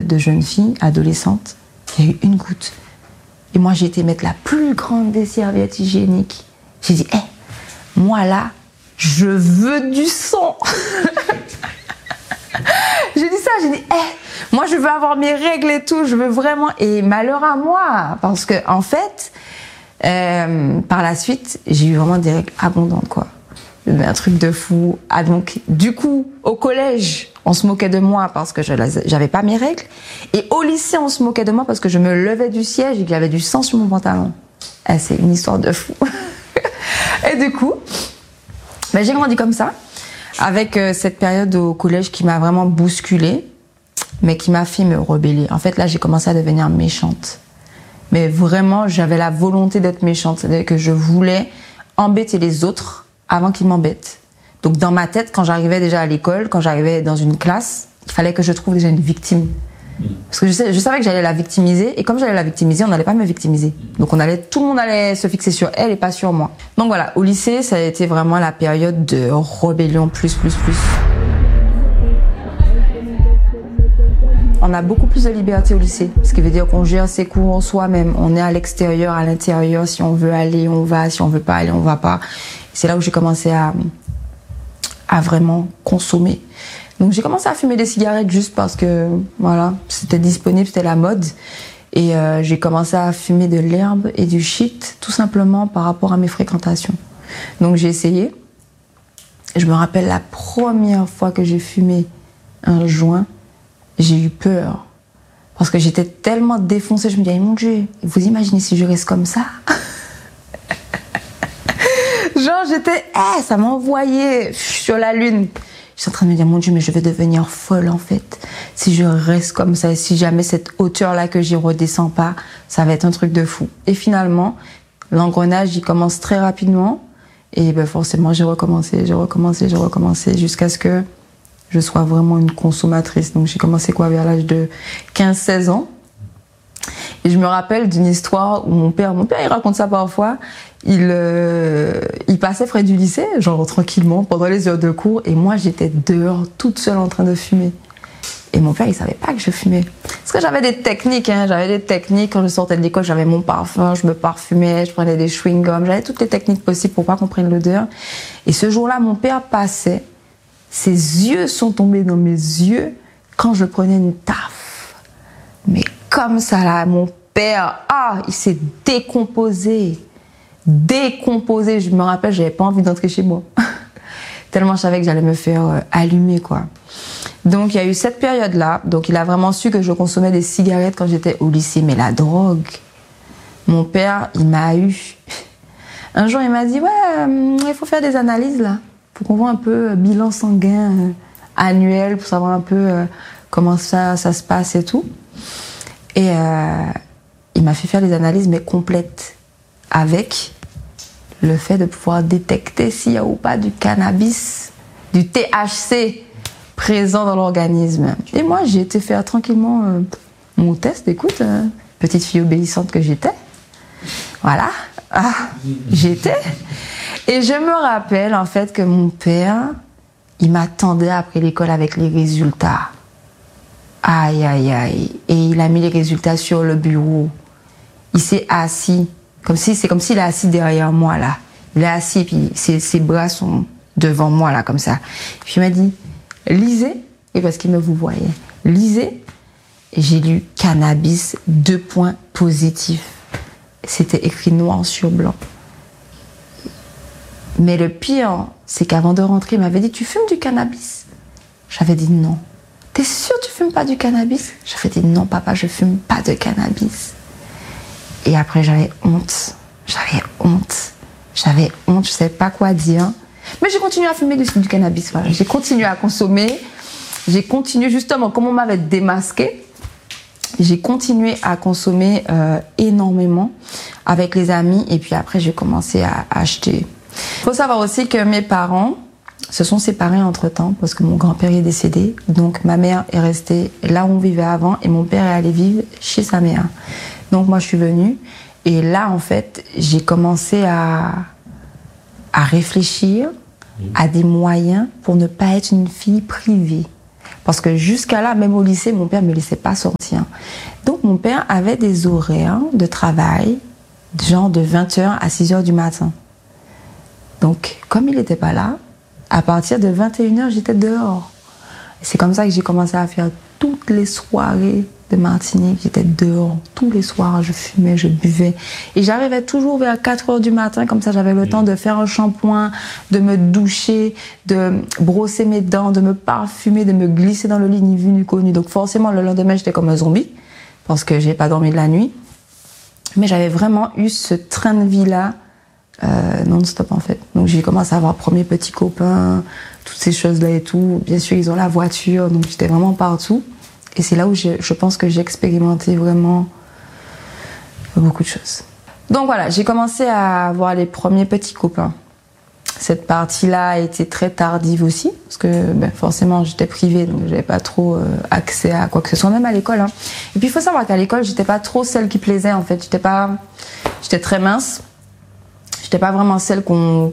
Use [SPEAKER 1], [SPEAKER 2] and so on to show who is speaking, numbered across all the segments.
[SPEAKER 1] de jeunes filles, adolescentes, il y a eu une goutte. Et moi, j'ai été mettre la plus grande des serviettes hygiéniques. J'ai dit, moi là, je veux du sang. J'ai dit ça, j'ai dit, moi je veux avoir mes règles et tout, je veux vraiment. Et malheur à moi, parce que en fait, par la suite, j'ai eu vraiment des règles abondantes, quoi. Un truc de fou. Ah, donc, du coup, au collège, on se moquait de moi parce que j'avais pas mes règles. Et au lycée, on se moquait de moi parce que je me levais du siège et qu'il y avait du sang sur mon pantalon. C'est une histoire de fou. Et du coup, j'ai grandi comme ça, avec cette période au collège qui m'a vraiment bousculée, mais qui m'a fait me rebeller. En fait, là, j'ai commencé à devenir méchante. Mais vraiment, j'avais la volonté d'être méchante. C'est-à-dire que je voulais embêter les autres avant qu'ils m'embêtent. Donc dans ma tête, quand j'arrivais déjà à l'école, quand j'arrivais dans une classe, il fallait que je trouve déjà une victime. Parce que je savais que j'allais la victimiser, et comme j'allais la victimiser, on n'allait pas me victimiser. Donc tout le monde allait se fixer sur elle et pas sur moi. Donc voilà, au lycée, ça a été vraiment la période de rébellion plus. On a beaucoup plus de liberté au lycée, ce qui veut dire qu'on gère ses cours en soi-même. On est à l'extérieur, à l'intérieur. Si on veut aller, on va. Si on veut pas aller, on va pas. C'est là où j'ai commencé à vraiment consommer. Donc j'ai commencé à fumer des cigarettes juste parce que voilà, c'était disponible, c'était la mode. Et j'ai commencé à fumer de l'herbe et du shit, tout simplement par rapport à mes fréquentations. Donc j'ai essayé. Je me rappelle la première fois que j'ai fumé un joint, j'ai eu peur. Parce que j'étais tellement défoncée, je me disais, mon Dieu, vous imaginez si je reste comme ça? Genre j'étais, ça m'envoyait sur la lune. J'étais en train de me dire, mon Dieu, mais je vais devenir folle en fait. Si je reste comme ça, et si jamais cette hauteur-là que j'y redescends pas, ça va être un truc de fou. Et finalement, l'engrenage, il commence très rapidement. Et forcément, j'ai recommencé, jusqu'à ce que je sois vraiment une consommatrice. Donc j'ai commencé vers l'âge de 15-16 ans. Et je me rappelle d'une histoire où mon père il raconte ça parfois, il passait près du lycée, genre tranquillement, pendant les heures de cours, et moi j'étais dehors, toute seule en train de fumer. Et mon père, il savait pas que je fumais. Parce que j'avais des techniques, quand je sortais de l'école, j'avais mon parfum, je me parfumais, je prenais des chewing-gums, j'avais toutes les techniques possibles pour pas qu'on prenne l'odeur. Et ce jour-là, mon père passait, ses yeux sont tombés dans mes yeux quand je prenais une taf. Mais comme ça là, mon père, il s'est décomposé. Je me rappelle, j'avais pas envie d'entrer chez moi. Tellement je savais que j'allais me faire allumer, quoi. Donc il y a eu cette période-là. Donc il a vraiment su que je consommais des cigarettes quand j'étais au lycée. Mais la drogue, mon père, il m'a eu. Un jour, il m'a dit, il faut faire des analyses là. Faut qu'on voit un peu bilan sanguin annuel pour savoir un peu comment ça se passe et tout. Et il m'a fait faire des analyses, mais complètes, avec le fait de pouvoir détecter s'il y a ou pas du cannabis, du THC présent dans l'organisme. Et moi, j'ai été faire tranquillement mon test. Écoute, petite fille obéissante que j'étais. Voilà, j'étais. Et je me rappelle en fait que mon père, il m'attendait après l'école avec les résultats. Aïe. Et il a mis les résultats sur le bureau. Il s'est assis. C'est comme s'il est assis derrière moi, là. Il est assis, puis ses bras sont devant moi, là, comme ça. Puis il m'a dit, lisez. Et parce qu'il me vous voyait. Lisez. Et j'ai lu cannabis, 2 points positifs. C'était écrit noir sur blanc. Mais le pire, c'est qu'avant de rentrer, il m'avait dit, tu fumes du cannabis? J'avais dit non. T'es sûr que tu fumes pas du cannabis? J'avais dit non, papa, je fume pas de cannabis. Et après, j'avais honte, je savais pas quoi dire. Mais j'ai continué à fumer du cannabis, voilà. J'ai continué à consommer, justement, comme on m'avait démasqué, j'ai continué à consommer énormément avec les amis, et puis après, j'ai commencé à acheter. Il faut savoir aussi que mes parents se sont séparés entre-temps, parce que mon grand-père est décédé, donc ma mère est restée là où on vivait avant, et mon père est allé vivre chez sa mère. Donc moi, je suis venue, et là, en fait, j'ai commencé à réfléchir à des moyens pour ne pas être une fille privée. Parce que jusqu'à là, même au lycée, mon père me laissait pas sortir. Donc mon père avait des horaires de travail, genre de 20h à 6h du matin. Donc comme il n'était pas là, à partir de 21h, j'étais dehors. Et c'est comme ça que j'ai commencé à faire toutes les soirées de Martinique. J'étais dehors tous les soirs, je fumais, je buvais. Et j'arrivais toujours vers 4h du matin, comme ça j'avais le temps de faire un shampoing, de me doucher, de brosser mes dents, de me parfumer, de me glisser dans le lit, ni vu ni connu. Donc forcément, le lendemain, j'étais comme un zombie, parce que j'ai pas dormi de la nuit. Mais j'avais vraiment eu ce train de vie-là, non-stop en fait. Donc j'ai commencé à avoir premier petit copain, toutes ces choses-là et tout. Bien sûr, ils ont la voiture, donc j'étais vraiment partout. Et c'est là où je pense que j'ai expérimenté vraiment beaucoup de choses. Donc voilà, j'ai commencé à avoir les premiers petits copains. Cette partie-là a été très tardive aussi, parce que forcément j'étais privée, donc j'avais pas trop accès à quoi que ce soit, même à l'école. Hein. Et puis il faut savoir qu'à l'école, j'étais pas trop celle qui plaisait en fait. J'étais très mince. J'étais pas vraiment celle qu'on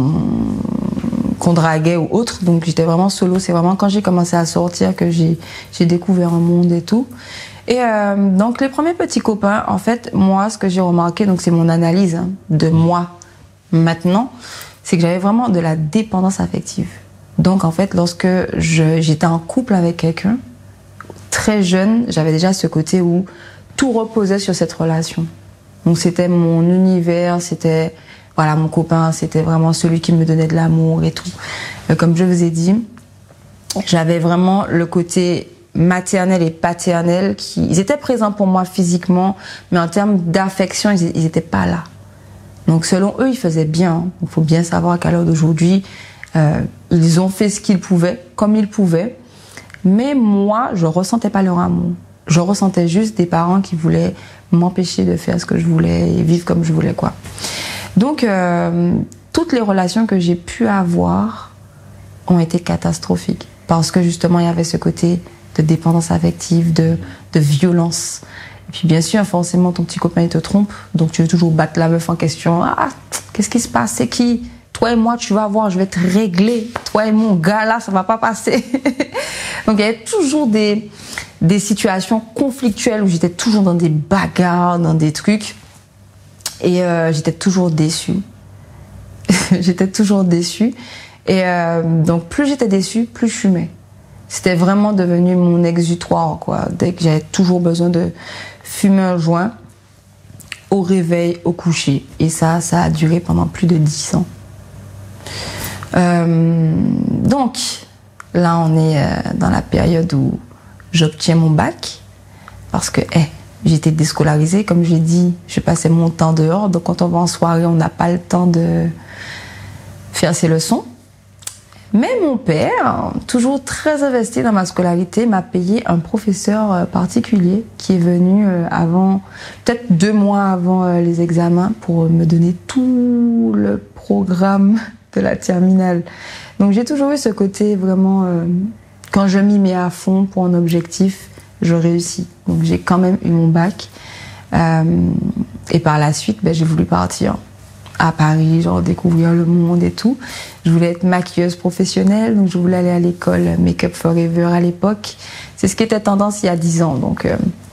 [SPEAKER 1] draguait ou autre, donc j'étais vraiment solo. C'est vraiment quand j'ai commencé à sortir que j'ai découvert un monde et tout. Et donc les premiers petits copains, en fait, moi, ce que j'ai remarqué, donc c'est mon analyse de moi maintenant, c'est que j'avais vraiment de la dépendance affective. Donc en fait, lorsque j'étais en couple avec quelqu'un, très jeune, j'avais déjà ce côté où tout reposait sur cette relation. Donc c'était mon univers, c'était voilà mon copain, c'était vraiment celui qui me donnait de l'amour et tout. Comme je vous ai dit, j'avais vraiment le côté maternel et paternel ils étaient présents pour moi physiquement, mais en termes d'affection, ils n'étaient pas là. Donc selon eux, ils faisaient bien. Il faut bien savoir qu'à l'heure d'aujourd'hui, ils ont fait ce qu'ils pouvaient, comme ils pouvaient. Mais moi, je ressentais pas leur amour. Je ressentais juste des parents qui voulaient m'empêcher de faire ce que je voulais et vivre comme je voulais, quoi. Donc, toutes les relations que j'ai pu avoir ont été catastrophiques. Parce que justement, il y avait ce côté de dépendance affective, de violence. Et puis bien sûr, forcément, ton petit copain, il te trompe. Donc tu veux toujours battre la meuf en question. Ah, qu'est-ce qui se passe? C'est qui? Toi et moi, tu vas voir, je vais te régler. Toi et mon gars, là, ça va pas passer. Donc il y avait toujours des situations conflictuelles où j'étais toujours dans des bagarres, dans des trucs. Et j'étais toujours déçue. J'étais toujours déçue. Et donc plus j'étais déçue, plus je fumais. C'était vraiment devenu mon exutoire, quoi. Dès que j'avais toujours besoin de fumer un joint, au réveil, au coucher. Et ça a duré pendant plus de 10 ans. Donc, là, on est dans la période où j'obtiens mon bac. Parce que, j'étais déscolarisée. Comme j'ai dit, je passais mon temps dehors. Donc, quand on va en soirée, on n'a pas le temps de faire ses leçons. Mais mon père, toujours très investi dans ma scolarité, m'a payé un professeur particulier qui est venu peut-être 2 mois avant les examens pour me donner tout le programme de la terminale. Donc j'ai toujours eu ce côté vraiment, quand je m'y mets à fond pour un objectif, je réussis. Donc j'ai quand même eu mon bac. Et par la suite, j'ai voulu partir à Paris, genre découvrir le monde et tout. Je voulais être maquilleuse professionnelle, donc je voulais aller à l'école Make Up Forever à l'époque. C'est ce qui était tendance il y a 10 ans. Donc,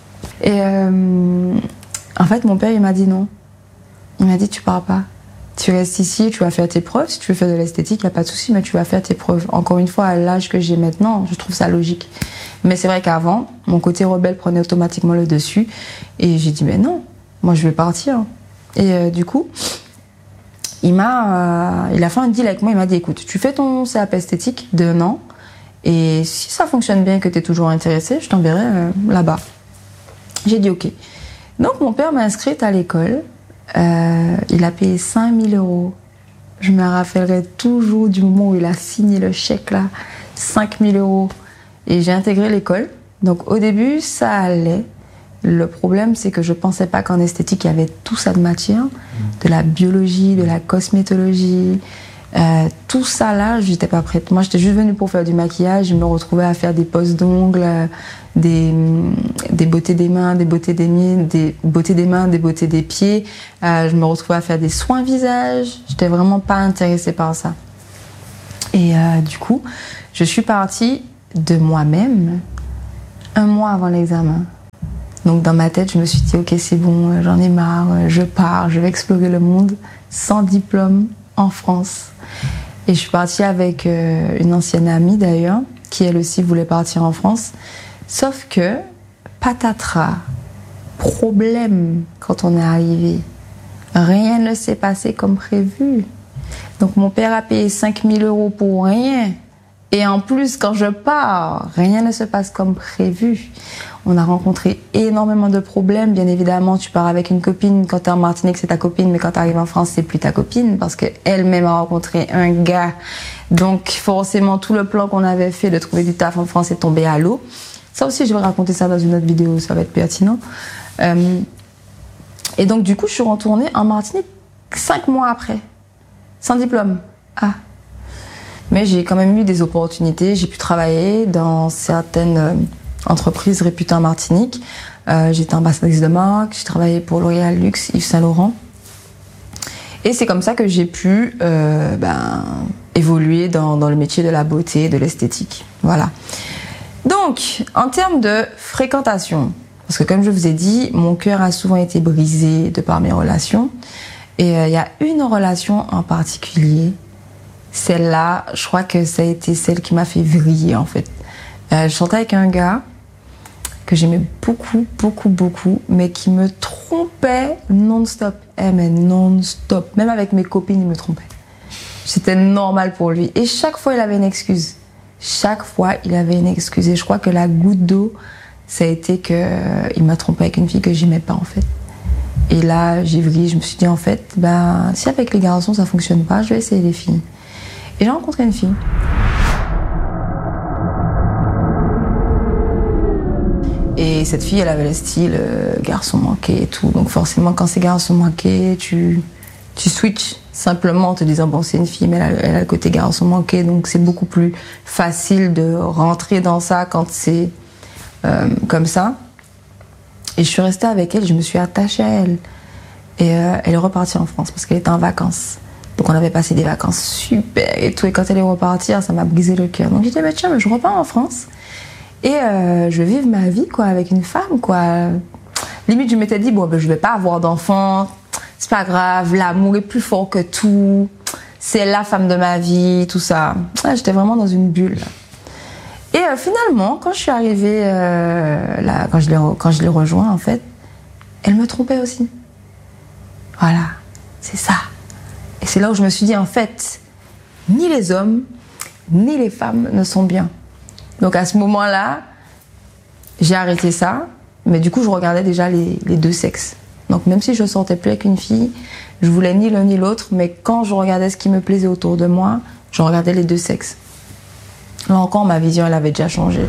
[SPEAKER 1] en fait, mon père, il m'a dit non. Il m'a dit, tu pars pas. Tu restes ici, tu vas faire tes preuves. Si tu veux faire de l'esthétique, il n'y a pas de souci, mais tu vas faire tes preuves. Encore une fois, à l'âge que j'ai maintenant, je trouve ça logique. Mais c'est vrai qu'avant, mon côté rebelle prenait automatiquement le dessus. Et j'ai dit, mais non, moi je vais partir. Et du coup, il a fait un deal avec moi. Il m'a dit, écoute, tu fais ton CAP esthétique d'1 an. Et si ça fonctionne bien et que tu es toujours intéressée, je t'enverrai là-bas. J'ai dit ok. Donc mon père m'a inscrite à l'école. Il a payé 5 000 €. Je me rappellerai toujours du moment où il a signé le chèque là, 5 000 €. Et j'ai intégré l'école. Donc au début, ça allait. Le problème, c'est que je pensais pas qu'en esthétique, il y avait tout ça de matière. De la biologie, de la cosmétologie. Tout ça là, j'étais pas prête. Moi, j'étais juste venue pour faire du maquillage. Je me retrouvais à faire des poses d'ongles, des beautés des mains, des beautés des mains, des beautés des pieds. Je me retrouvais à faire des soins visage. J'étais vraiment pas intéressée par ça. Et du coup, je suis partie de moi-même 1 mois avant l'examen. Donc dans ma tête, je me suis dit, ok, c'est bon, j'en ai marre, je pars, je vais explorer le monde sans diplôme en France. Et je suis partie avec une ancienne amie d'ailleurs, qui elle aussi voulait partir en France. Sauf que, patatras, problème quand on est arrivé. Rien ne s'est passé comme prévu. Donc mon père a payé 5 000 € pour rien. Et en plus, quand je pars, rien ne se passe comme prévu. On a rencontré énormément de problèmes. Bien évidemment, tu pars avec une copine. Quand t'es en Martinique, c'est ta copine. Mais quand t'arrives en France, c'est plus ta copine. Parce qu'elle-même a rencontré un gars. Donc forcément, tout le plan qu'on avait fait de trouver du taf en France est tombé à l'eau. Ça aussi, je vais raconter ça dans une autre vidéo. Ça va être pertinent. Et donc, du coup, je suis retournée en Martinique 5 mois après. Sans diplôme. Ah. Mais j'ai quand même eu des opportunités. J'ai pu travailler dans certaines entreprises réputées en Martinique. J'étais ambassadrice de marque, j'ai travaillé pour L'Oréal Luxe, Yves Saint Laurent. Et c'est comme ça que j'ai pu évoluer dans le métier de la beauté, de l'esthétique. Voilà. Donc, en termes de fréquentation, parce que comme je vous ai dit, mon cœur a souvent été brisé de par mes relations. Et il y a une relation en particulier. Celle-là, je crois que ça a été celle qui m'a fait vriller en fait. Je sortais avec un gars que j'aimais beaucoup, mais qui me trompait non-stop. Mais non-stop. Même avec mes copines, il me trompait. C'était normal pour lui. Et chaque fois, il avait une excuse. Chaque fois, il avait une excuse. Et je crois que la goutte d'eau, ça a été qu'il m'a trompé avec une fille que j'aimais pas en fait. Et là, j'ai vrillé. Je me suis dit en fait, si avec les garçons ça fonctionne pas, je vais essayer les filles. Et j'ai rencontré une fille. Et cette fille, elle avait le style garçon manqué et tout. Donc forcément, quand c'est garçon manqué, tu switches simplement en te disant, bon, c'est une fille, mais elle a le côté garçon manqué. Donc c'est beaucoup plus facile de rentrer dans ça quand c'est comme ça. Et je suis restée avec elle, je me suis attachée à elle. Et elle est repartie en France parce qu'elle était en vacances. Donc on avait passé des vacances super et tout. Et quand elle est repartie, ça m'a brisé le cœur. Donc j'ai dit, tiens, je repars en France. Et je vais vivre ma vie quoi, avec une femme. Quoi. Limite, je m'étais dit, je vais pas avoir d'enfant. C'est pas grave, l'amour est plus fort que tout. C'est la femme de ma vie, tout ça. J'étais vraiment dans une bulle. Et finalement, quand je suis arrivée là, quand je l'ai rejoint, en fait, elle me trompait aussi. Voilà, c'est ça. Et c'est là où je me suis dit, en fait, ni les hommes, ni les femmes ne sont bien. Donc à ce moment-là, j'ai arrêté ça, mais du coup, je regardais déjà les deux sexes. Donc même si je sortais plus avec une fille, je voulais ni l'un ni l'autre, mais quand je regardais ce qui me plaisait autour de moi, je regardais les deux sexes. Là encore, ma vision, elle avait déjà changé.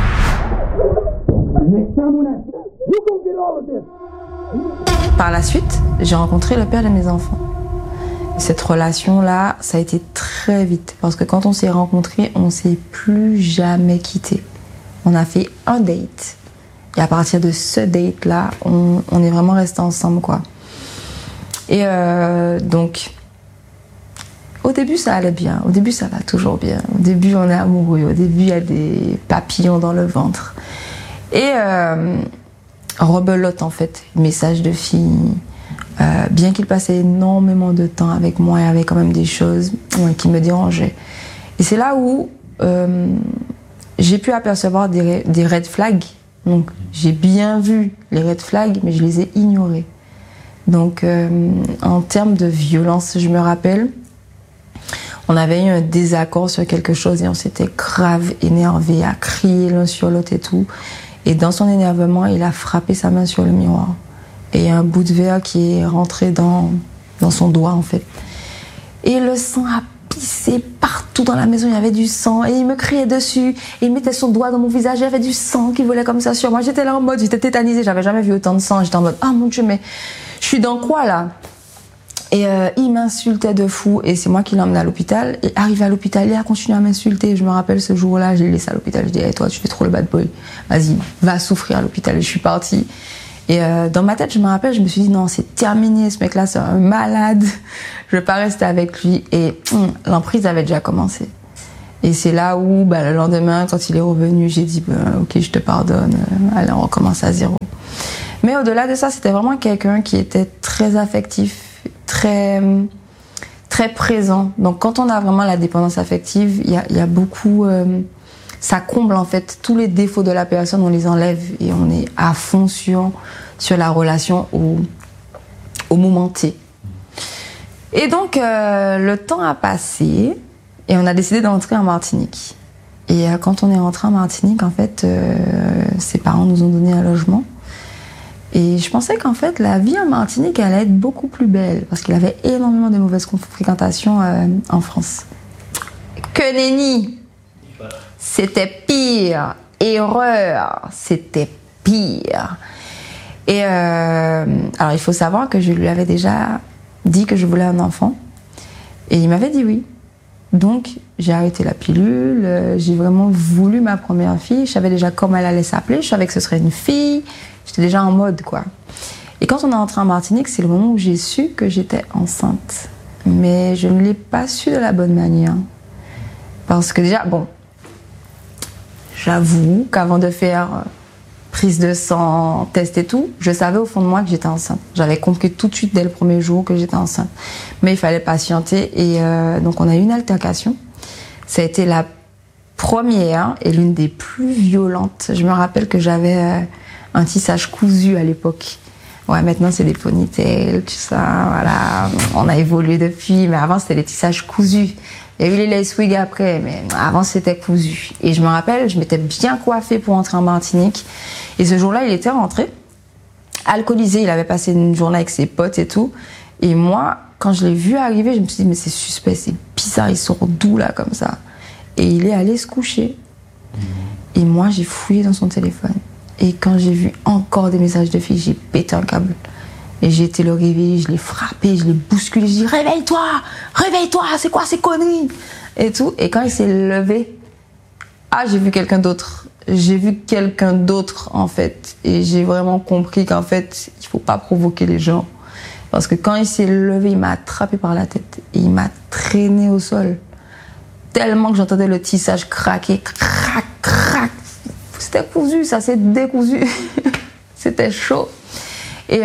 [SPEAKER 1] Par la suite, j'ai rencontré le père de mes enfants. Cette relation-là, ça a été très vite. Parce que quand on s'est rencontrés, on ne s'est plus jamais quittés. On a fait un date. Et à partir de ce date-là, on est vraiment restés ensemble, quoi. Et donc, au début, ça allait bien. Au début, ça va toujours bien. Au début, on est amoureux. Au début, il y a des papillons dans le ventre. Et rebelote, en fait, message de fille. Bien qu'il passait énormément de temps avec moi, il y avait quand même des choses qui me dérangeaient. Et c'est là où j'ai pu apercevoir des red flags. Donc, j'ai bien vu les red flags, mais je les ai ignorés. Donc, en termes de violence, je me rappelle, on avait eu un désaccord sur quelque chose et on s'était grave énervé, à crier l'un sur l'autre et tout. Et dans son énervement, il a frappé sa main sur le miroir. Et il y a un bout de verre qui est rentré dans son doigt, en fait. Et le sang a pissé partout dans la maison, il y avait du sang. Et il me criait dessus, et il mettait son doigt dans mon visage, il y avait du sang qui volait comme ça sur moi. J'étais là en mode, j'étais tétanisée, j'avais jamais vu autant de sang. J'étais en mode, ah mon Dieu, mais je suis dans quoi, là? Et il m'insultait de fou, et c'est moi qui l'ai emmené à l'hôpital. Et arrivé à l'hôpital, il a continué à m'insulter. Je me rappelle ce jour-là, je l'ai laissé à l'hôpital. Je dis, hey, toi, tu fais trop le bad boy. Vas-y, va souffrir à l'hôpital. Et je suis partie. Et dans ma tête, je me rappelle, je me suis dit, non, c'est terminé, ce mec-là, c'est un malade. Je vais pas rester avec lui. Et l'emprise avait déjà commencé. Et c'est là où, le lendemain, quand il est revenu, j'ai dit, ok, je te pardonne, allez, on recommence à zéro. Mais au-delà de ça, c'était vraiment quelqu'un qui était très affectif, très présent. Donc quand on a vraiment la dépendance affective, il y a beaucoup... ça comble en fait tous les défauts de la personne, on les enlève et on est à fond sur la relation au moment T. Et donc le temps a passé et on a décidé d'entrer en Martinique. Et quand on est rentré en Martinique, en fait, ses parents nous ont donné un logement. Et je pensais qu'en fait, la vie en Martinique allait être beaucoup plus belle parce qu'il avait énormément de mauvaises fréquentations en France. Que nenni! C'était pire. Erreur. C'était pire. Et alors, il faut savoir que je lui avais déjà dit que je voulais un enfant. Et il m'avait dit oui. Donc, j'ai arrêté la pilule. J'ai vraiment voulu ma première fille. Je savais déjà comment elle allait s'appeler. Je savais que ce serait une fille. J'étais déjà en mode, quoi. Et quand on est entré en Martinique, c'est le moment où j'ai su que j'étais enceinte. Mais je ne l'ai pas su de la bonne manière. Parce que déjà, bon, j'avoue qu'avant de faire prise de sang, test et tout, je savais au fond de moi que j'étais enceinte. J'avais compris tout de suite dès le premier jour que j'étais enceinte. Mais il fallait patienter et donc on a eu une altercation. Ça a été la première et l'une des plus violentes. Je me rappelle que j'avais un tissage cousu à l'époque. Ouais, maintenant c'est des ponytails, tout ça, voilà. On a évolué depuis, mais avant c'était des tissages cousus. Il y a eu les lace wigs après, mais avant c'était cousu. Et je me rappelle, je m'étais bien coiffée pour entrer en Martinique. Et ce jour-là, il était rentré, alcoolisé, il avait passé une journée avec ses potes et tout. Et moi, quand je l'ai vu arriver, je me suis dit, mais c'est suspect, c'est bizarre, il sort d'où là, comme ça? Et il est allé se coucher. Et moi, j'ai fouillé dans son téléphone. Et quand j'ai vu encore des messages de filles, j'ai pété un câble. Et j'ai été le réveiller, je l'ai frappé, je l'ai bousculé, je lui ai dit réveille-toi, réveille-toi, c'est quoi ces conneries? Et tout. Et quand il s'est levé, j'ai vu quelqu'un d'autre. J'ai vu quelqu'un d'autre en fait. Et j'ai vraiment compris qu'en fait, il faut pas provoquer les gens. Parce que quand il s'est levé, il m'a attrapé par la tête. Et il m'a traîné au sol. Tellement que j'entendais le tissage craquer, crac, crac. C'était cousu, ça s'est décousu. C'était chaud. Et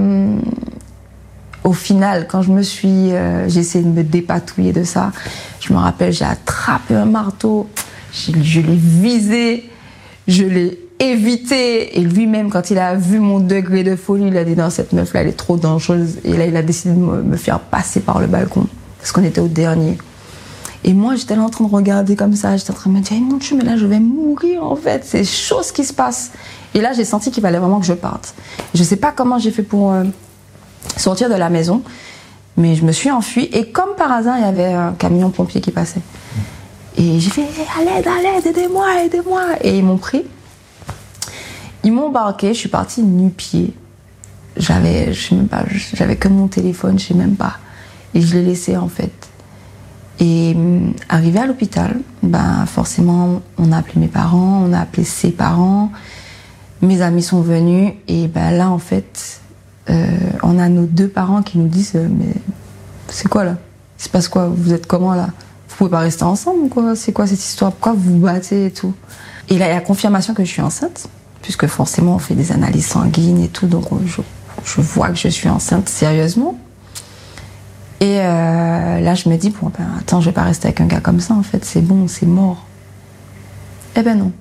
[SPEAKER 1] au final, quand j'ai essayé de me dépatouiller de ça, je me rappelle, j'ai attrapé un marteau, je l'ai visé, je l'ai évité. Et lui-même, quand il a vu mon degré de folie, il a dit non, cette meuf-là, elle est trop dangereuse. Et là, il a décidé de me faire passer par le balcon, parce qu'on était au dernier. Et moi, j'étais là en train de regarder comme ça, j'étais en train de me dire, mon Dieu, mais là, je vais mourir, en fait. C'est chaud ce qui se passe. Et là, j'ai senti qu'il fallait vraiment que je parte. Je ne sais pas comment j'ai fait pour sortir de la maison, mais je me suis enfuie. Et comme par hasard, il y avait un camion pompier qui passait. Et j'ai fait, à l'aide, aidez-moi, aidez-moi. Et ils m'ont pris. Ils m'ont embarqué, je suis partie nu-pied. J'avais que mon téléphone, je ne sais même pas. Et je l'ai laissé, en fait. Et arrivé à l'hôpital, forcément, on a appelé mes parents, on a appelé ses parents, mes amis sont venus, et là, en fait, on a nos deux parents qui nous disent mais c'est quoi là? Il se passe quoi? Vous êtes comment là? Vous pouvez pas rester ensemble ou quoi? C'est quoi cette histoire? Pourquoi vous vous battez et tout? Et là, il y a la confirmation que je suis enceinte, puisque forcément, on fait des analyses sanguines et tout, donc je vois que je suis enceinte sérieusement. Et là, je me dis, attends, je vais pas rester avec un gars comme ça, en fait, c'est bon, c'est mort. Eh ben non.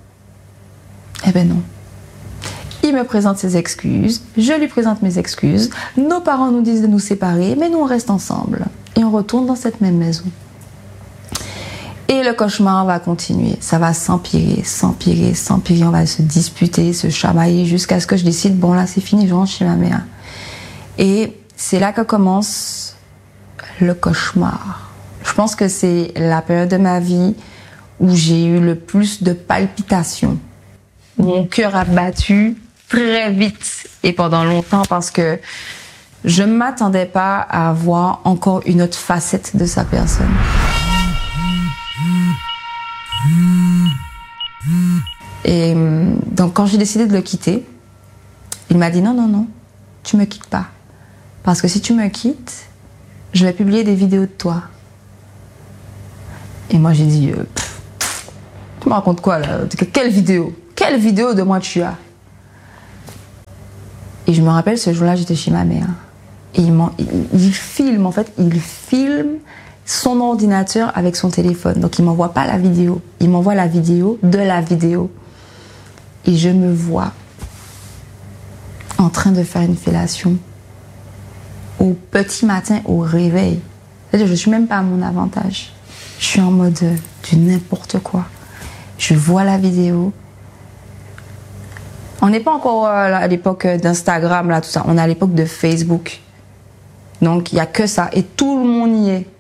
[SPEAKER 1] Il me présente ses excuses, je lui présente mes excuses, nos parents nous disent de nous séparer, mais nous, on reste ensemble. Et on retourne dans cette même maison. Et le cauchemar va continuer, ça va s'empirer, on va se disputer, se chamailler, jusqu'à ce que je décide, bon là, c'est fini, je rentre chez ma mère. Et c'est là que commence le cauchemar. Je pense que c'est la période de ma vie où j'ai eu le plus de palpitations. Mon cœur a battu très vite et pendant longtemps parce que je ne m'attendais pas à voir encore une autre facette de sa personne. Et donc quand j'ai décidé de le quitter, il m'a dit non, tu me quittes pas. Parce que si tu me quittes, je vais publier des vidéos de toi. Et moi j'ai dit, Tu me racontes quoi là? Quelle vidéo? Quelle vidéo de moi tu as? Et je me rappelle, ce jour-là, j'étais chez ma mère. Et il filme, en fait, il filme son ordinateur avec son téléphone. Donc, il ne m'envoie pas la vidéo. Il m'envoie la vidéo de la vidéo. Et je me vois en train de faire une fellation au petit matin, au réveil. C'est-à-dire, je ne suis même pas à mon avantage. Je suis en mode du n'importe quoi. Je vois la vidéo. On n'est pas encore à l'époque d'Instagram, là, tout ça. On est à l'époque de Facebook. Donc, il n'y a que ça. Et tout le monde y est.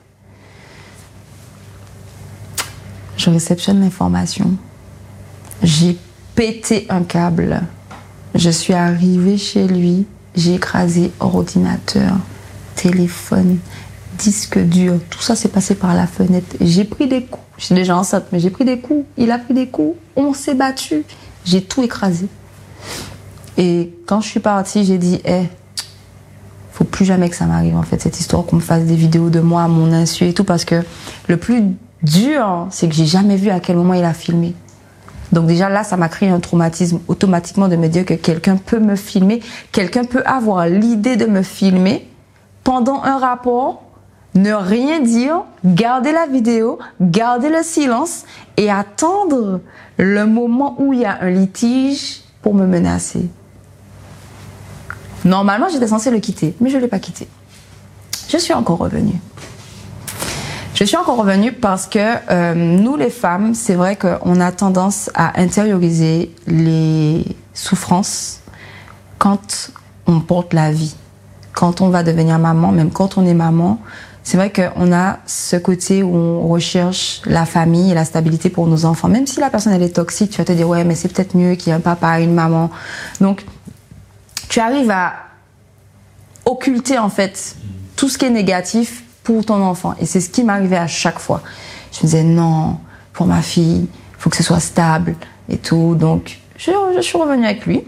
[SPEAKER 1] Je réceptionne l'information. J'ai pété un câble. Je suis arrivée chez lui. J'ai écrasé ordinateur, téléphone, disque dur. Tout ça s'est passé par la fenêtre. J'ai pris des coups. Je suis déjà enceinte, mais j'ai pris des coups. Il a pris des coups. On s'est battu. J'ai tout écrasé. Et quand je suis partie, j'ai dit, faut plus jamais que ça m'arrive, en fait, cette histoire qu'on me fasse des vidéos de moi à mon insu et tout, parce que le plus dur, c'est que j'ai jamais vu à quel moment il a filmé. Donc déjà là, ça m'a créé un traumatisme automatiquement de me dire que quelqu'un peut me filmer, quelqu'un peut avoir l'idée de me filmer pendant un rapport, ne rien dire, garder la vidéo, garder le silence et attendre le moment où il y a un litige pour me menacer. Normalement, j'étais censée le quitter, mais je ne l'ai pas quitté. Je suis encore revenue. Je suis encore revenue parce que nous, les femmes, c'est vrai qu'on a tendance à intérioriser les souffrances quand on porte la vie. Quand on va devenir maman, même quand on est maman, c'est vrai qu'on a ce côté où on recherche la famille et la stabilité pour nos enfants. Même si la personne, elle est toxique, tu vas te dire, ouais, mais c'est peut-être mieux qu'il y ait un papa et une maman. Donc, tu arrives à occulter, en fait, tout ce qui est négatif pour ton enfant. Et c'est ce qui m'arrivait à chaque fois. Je me disais, non, pour ma fille, il faut que ce soit stable et tout. Donc, je suis revenue avec lui.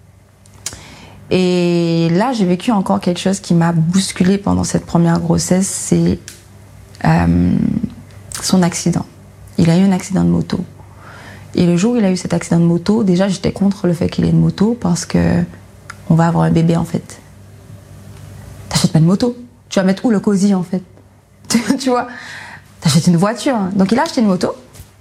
[SPEAKER 1] Et là, j'ai vécu encore quelque chose qui m'a bousculée pendant cette première grossesse, c'est son accident. Il a eu un accident de moto. Et le jour où il a eu cet accident de moto, déjà, j'étais contre le fait qu'il ait une moto parce que on va avoir un bébé, en fait. T'achètes pas une moto. Tu vas mettre où le cosy, en fait? Tu vois? T'achètes une voiture. Donc, il a acheté une moto.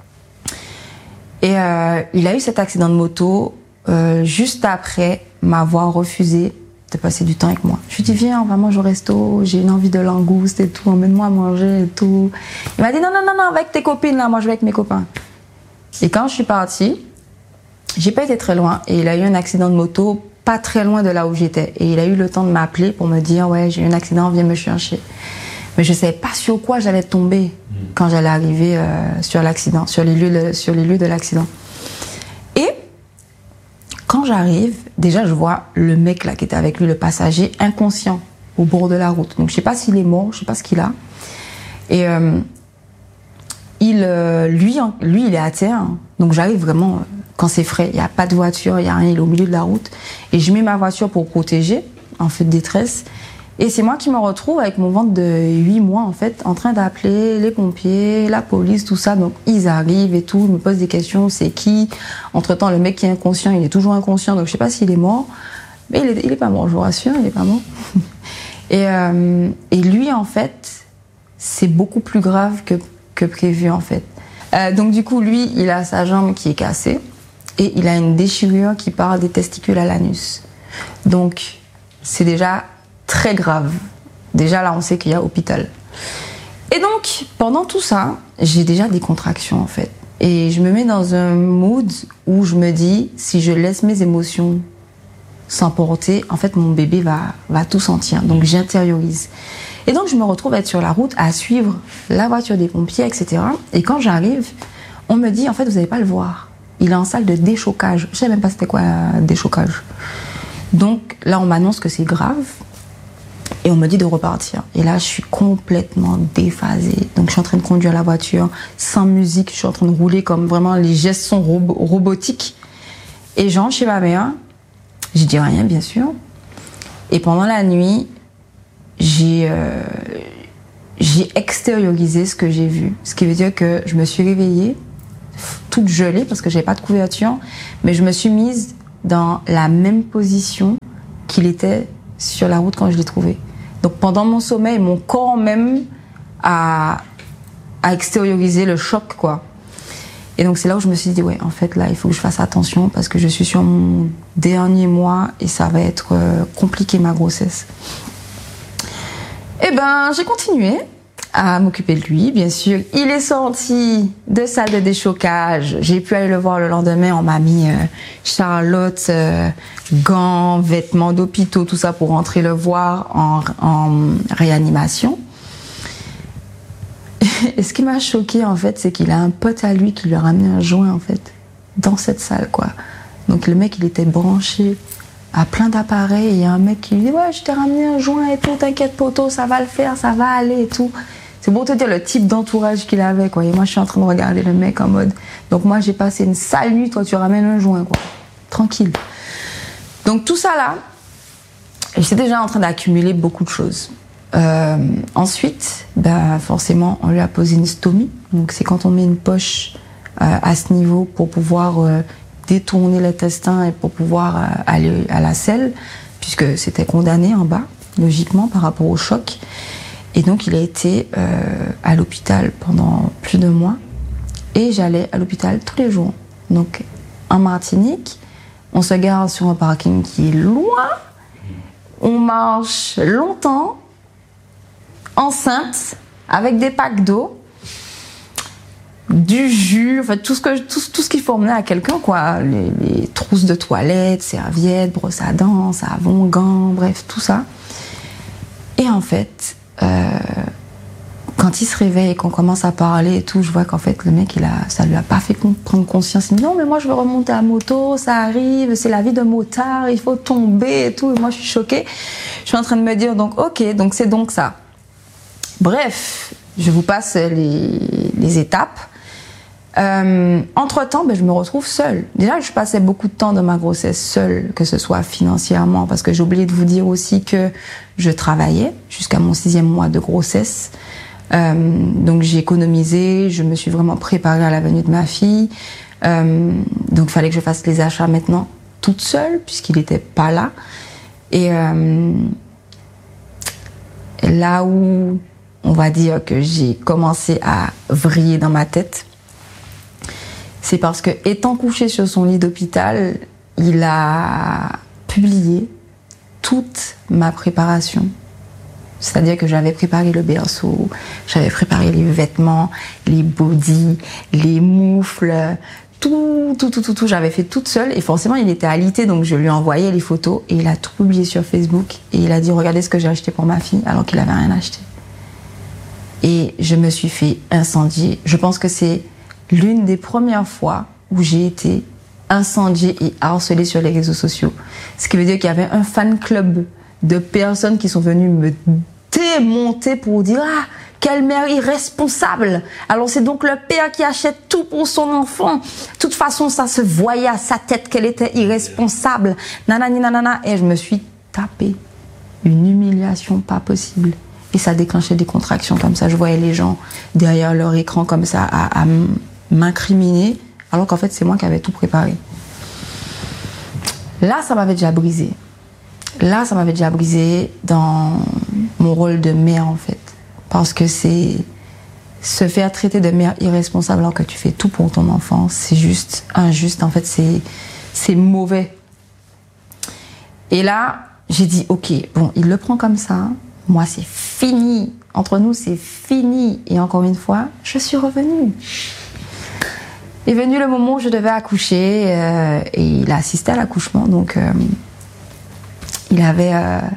[SPEAKER 1] Et il a eu cet accident de moto juste après m'avoir refusé de passer du temps avec moi. Je lui ai dit, viens, on va manger au resto, j'ai une envie de langouste et tout, emmène-moi à manger et tout. Il m'a dit, non, avec tes copines, là, moi je vais avec mes copains. Et quand je suis partie, j'ai pas été très loin et il a eu un accident de moto pas très loin de là où j'étais. Et il a eu le temps de m'appeler pour me dire, ouais, j'ai eu un accident, viens me chercher. Mais je savais pas sur quoi j'allais tomber quand j'allais arriver sur l'accident, sur les lieux de l'accident. Et quand j'arrive, déjà je vois le mec là qui était avec lui, le passager, inconscient au bord de la route. Donc je sais pas s'il est mort, je sais pas ce qu'il a. Et lui il est à terre. Donc j'arrive vraiment quand c'est frais, il y a pas de voiture, il y a rien, il est au milieu de la route. Et je mets ma voiture pour protéger, en fait de détresse. Et c'est moi qui me retrouve avec mon ventre de 8 mois, en fait, en train d'appeler les pompiers, la police, tout ça. Donc, ils arrivent et tout, ils me posent des questions, c'est qui? Entre-temps, le mec qui est inconscient, il est toujours inconscient, donc je sais pas s'il est mort. Mais il est pas mort, je vous rassure, il est pas mort. Et lui, en fait, c'est beaucoup plus grave que prévu, en fait. Donc, du coup, lui, il a sa jambe qui est cassée et il a une déchirure qui part des testicules à l'anus. Donc, c'est déjà très grave. Déjà là, on sait qu'il y a hôpital. Et donc, pendant tout ça, j'ai déjà des contractions en fait. Et je me mets dans un mood où je me dis, si je laisse mes émotions s'emporter, en fait, mon bébé va tout sentir. Donc, j'intériorise. Et donc, je me retrouve à être sur la route, à suivre la voiture des pompiers, etc. Et quand j'arrive, on me dit, en fait, vous n'allez pas le voir. Il est en salle de déchocage. Je ne savais même pas c'était quoi un déchocage. Donc, là, on m'annonce que c'est grave. Et on me dit de repartir. Et là, je suis complètement déphasée. Donc, je suis en train de conduire la voiture sans musique. Je suis en train de rouler comme vraiment les gestes sont robotiques. Et j'entre chez ma mère. Je dis rien, bien sûr. Et pendant la nuit, j'ai extériorisé ce que j'ai vu. Ce qui veut dire que je me suis réveillée toute gelée parce que j'avais pas de couverture, mais je me suis mise dans la même position qu'il était sur la route quand je l'ai trouvé. Donc pendant mon sommeil, mon corps même a extériorisé le choc, quoi. Et donc c'est là où je me suis dit, ouais, en fait là, il faut que je fasse attention parce que je suis sur mon dernier mois et ça va être compliqué ma grossesse. Eh ben, j'ai continué à m'occuper de lui, bien sûr. Il est sorti de salle de déchocage. J'ai pu aller le voir le lendemain. On m'a mis Charlotte, gants, vêtements d'hôpitaux, tout ça pour rentrer le voir en réanimation. Et ce qui m'a choqué en fait, c'est qu'il a un pote à lui qui lui a ramené un joint en fait dans cette salle, quoi. Donc le mec, il était branché à plein d'appareils. Et il y a un mec qui lui dit, ouais, je t'ai ramené un joint et tout, t'inquiète poto, ça va le faire, ça va aller et tout. C'est pour te dire le type d'entourage qu'il avait, quoi. Et moi, je suis en train de regarder le mec en mode, donc moi, j'ai passé une sale nuit, toi, tu ramènes un joint, quoi. Tranquille. Donc tout ça là, j'étais déjà en train d'accumuler beaucoup de choses. Ensuite, ben, forcément, on lui a posé une stomie. Donc c'est quand on met une poche à ce niveau pour pouvoir détourner l'intestin et pour pouvoir aller à la selle, puisque c'était condamné en bas, logiquement, par rapport au choc. Et donc, il a été à l'hôpital pendant plus de mois. Et j'allais à l'hôpital tous les jours. Donc, en Martinique, on se gare sur un parking qui est loin. On marche longtemps, enceinte, avec des packs d'eau, du jus, enfin, tout ce qu'il faut emmener à quelqu'un, quoi. Les trousses de toilette, serviettes, brosses à dents, savon, gants, bref, tout ça. Et en fait, quand il se réveille et qu'on commence à parler et tout, je vois qu'en fait le mec ça lui a pas fait prendre conscience. Il me dit non mais moi je veux remonter à moto, ça arrive, c'est la vie de motard, il faut tomber et tout. Et moi je suis choquée. Je suis en train de me dire donc ok, donc c'est donc ça. Bref, je vous passe les étapes. Entre-temps, ben, je me retrouve seule. Déjà, je passais beaucoup de temps de ma grossesse seule, que ce soit financièrement, parce que j'ai oublié de vous dire aussi que je travaillais jusqu'à mon 6e mois de grossesse. Donc j'ai économisé, je me suis vraiment préparée à la venue de ma fille. Donc il fallait que je fasse les achats maintenant toute seule, puisqu'il n'était pas là. Et là où on va dire que j'ai commencé à vriller dans ma tête, c'est parce que, étant couché sur son lit d'hôpital, il a publié toute ma préparation. C'est-à-dire que j'avais préparé le berceau, j'avais préparé les vêtements, les bodys, les moufles, tout, j'avais fait toute seule. Et forcément, il était alité, donc je lui envoyais les photos et il a tout publié sur Facebook. Et il a dit, regardez ce que j'ai acheté pour ma fille, alors qu'il n'avait rien acheté. Et je me suis fait incendier. Je pense que c'est l'une des premières fois où j'ai été incendiée et harcelée sur les réseaux sociaux. Ce qui veut dire qu'il y avait un fan club de personnes qui sont venues me démonter pour dire « Ah, quelle mère irresponsable! Alors c'est donc le père qui achète tout pour son enfant. De toute façon, ça se voyait à sa tête qu'elle était irresponsable. Nanani nanana. » Et je me suis tapé une humiliation pas possible. Et ça déclenchait des contractions comme ça. Je voyais les gens derrière leur écran comme ça à m'incriminer, alors qu'en fait c'est moi qui avais tout préparé. Là, ça m'avait déjà brisé. Là, ça m'avait déjà brisé dans mon rôle de mère, en fait. Parce que c'est se faire traiter de mère irresponsable alors que tu fais tout pour ton enfant, c'est juste injuste. En fait, c'est mauvais. Et là, j'ai dit, ok, bon, il le prend comme ça. Moi, c'est fini. Entre nous, c'est fini. Et encore une fois, je suis revenue. Est venu le moment où je devais accoucher et il a assisté à l'accouchement. Donc, il avait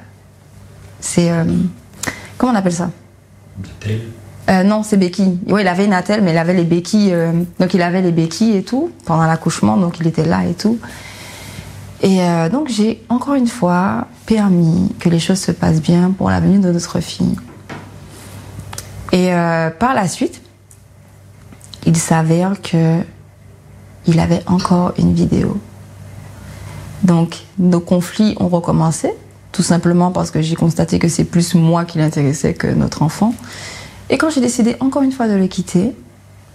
[SPEAKER 1] comment on appelle ça? Non, c'est béquilles. Oui, il avait une attelle, mais il avait les béquilles. Donc, il avait les béquilles et tout pendant l'accouchement. Donc, il était là et tout. Et donc, j'ai encore une fois permis que les choses se passent bien pour la venue de notre fille. Et par la suite, il s'avère que il avait encore une vidéo. Donc, nos conflits ont recommencé, tout simplement parce que j'ai constaté que c'est plus moi qui l'intéressais que notre enfant. Et quand j'ai décidé encore une fois de le quitter,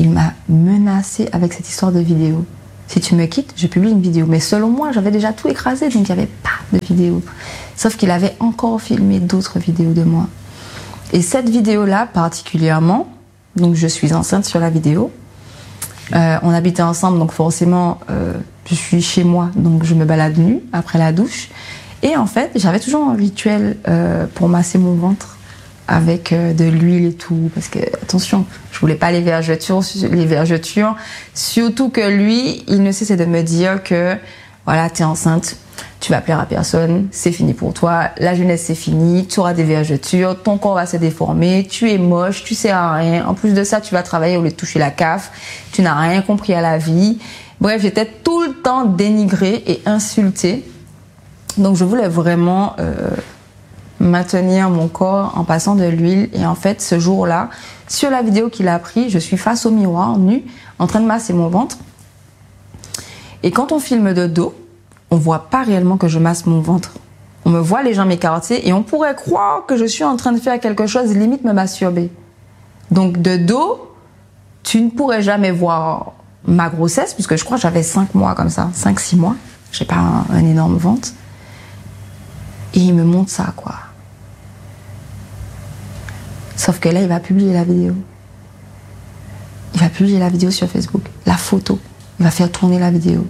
[SPEAKER 1] il m'a menacé avec cette histoire de vidéo. Si tu me quittes, je publie une vidéo. Mais selon moi, j'avais déjà tout écrasé, donc il n'y avait pas de vidéo. Sauf qu'il avait encore filmé d'autres vidéos de moi. Et cette vidéo-là, particulièrement, donc je suis enceinte sur la vidéo. On habitait ensemble, donc forcément, je suis chez moi, donc je me balade nue après la douche. Et en fait, j'avais toujours un rituel pour masser mon ventre avec de l'huile et tout, parce que, attention, je voulais pas les vergetures, surtout que lui, il ne cessait de me dire que, voilà, t'es enceinte, tu vas plaire à personne, c'est fini pour toi, la jeunesse c'est fini, tu auras des vergetures, ton corps va se déformer, tu es moche, tu sers à rien, en plus de ça, tu vas travailler au lieu de toucher la CAF, tu n'as rien compris à la vie. Bref, j'étais tout le temps dénigrée et insultée. Donc je voulais vraiment maintenir mon corps en passant de l'huile. Et en fait, ce jour-là, sur la vidéo qu'il a pris, je suis face au miroir, nue, en train de masser mon ventre. Et quand on filme de dos, on voit pas réellement que je masse mon ventre. On me voit les jambes écartées et on pourrait croire que je suis en train de faire quelque chose, limite me masturber. Donc de dos, tu ne pourrais jamais voir ma grossesse, puisque je crois que j'avais 5 mois comme ça, 5-6 mois. J'ai pas un énorme ventre. Et il me montre ça, quoi. Sauf que là, il va publier la vidéo. Il va publier la vidéo sur Facebook. La photo. Il va faire tourner la vidéo.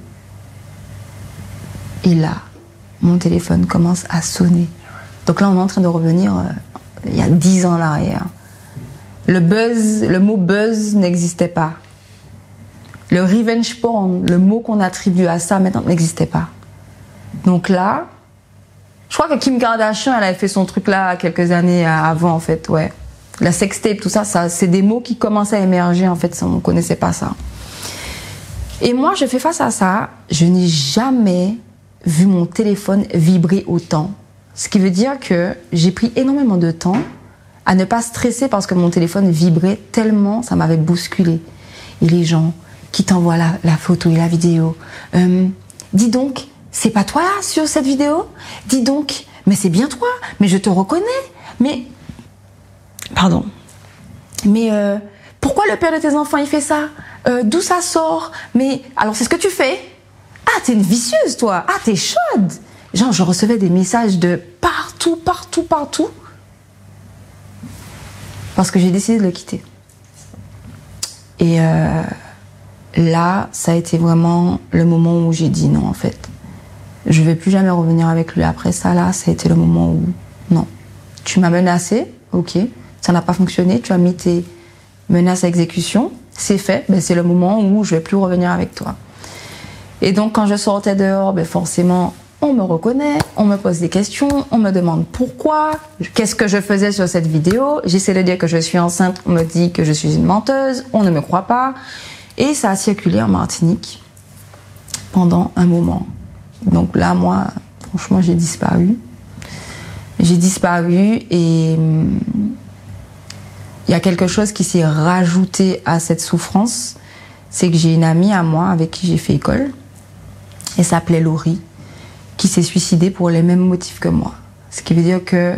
[SPEAKER 1] Et là, mon téléphone commence à sonner. Donc là, on est en train de revenir il y a 10 ans en arrière. Le mot buzz n'existait pas. Le revenge porn, le mot qu'on attribue à ça maintenant, n'existait pas. Donc là, je crois que Kim Kardashian, elle avait fait son truc là quelques années avant, en fait, ouais. La sextape, tout ça, c'est des mots qui commençaient à émerger, en fait, on ne connaissait pas ça. Et moi, je fais face à ça, je n'ai jamais vu mon téléphone vibrer autant. Ce qui veut dire que j'ai pris énormément de temps à ne pas stresser parce que mon téléphone vibrait tellement, ça m'avait bousculé. Et les gens qui t'envoient la photo et la vidéo. Dis donc, c'est pas toi là sur cette vidéo? Dis donc, mais c'est bien toi, mais je te reconnais. Mais, pardon. Mais pourquoi le père de tes enfants il fait ça? D'où ça sort? Mais alors c'est ce que tu fais? Ah, t'es une vicieuse toi. Ah, t'es chaude. Genre, je recevais des messages de partout. Parce que j'ai décidé de le quitter. Et là, ça a été vraiment le moment où j'ai dit non, en fait. Je vais plus jamais revenir avec lui. Après ça, là, ça a été le moment où non. Tu m'as menacé, ok. Ça n'a pas fonctionné. Tu as mis tes menaces à exécution. C'est fait. Ben, c'est le moment où je vais plus revenir avec toi. Et donc, quand je sortais dehors, ben, forcément, on me reconnaît, on me pose des questions, on me demande pourquoi, qu'est-ce que je faisais sur cette vidéo. J'essaie de dire que je suis enceinte, on me dit que je suis une menteuse, on ne me croit pas. Et ça a circulé en Martinique pendant un moment. Donc là, moi, franchement, j'ai disparu. J'ai disparu et il y a quelque chose qui s'est rajouté à cette souffrance. C'est que j'ai une amie à moi avec qui j'ai fait école. Elle s'appelait Laurie, qui s'est suicidée pour les mêmes motifs que moi. Ce qui veut dire que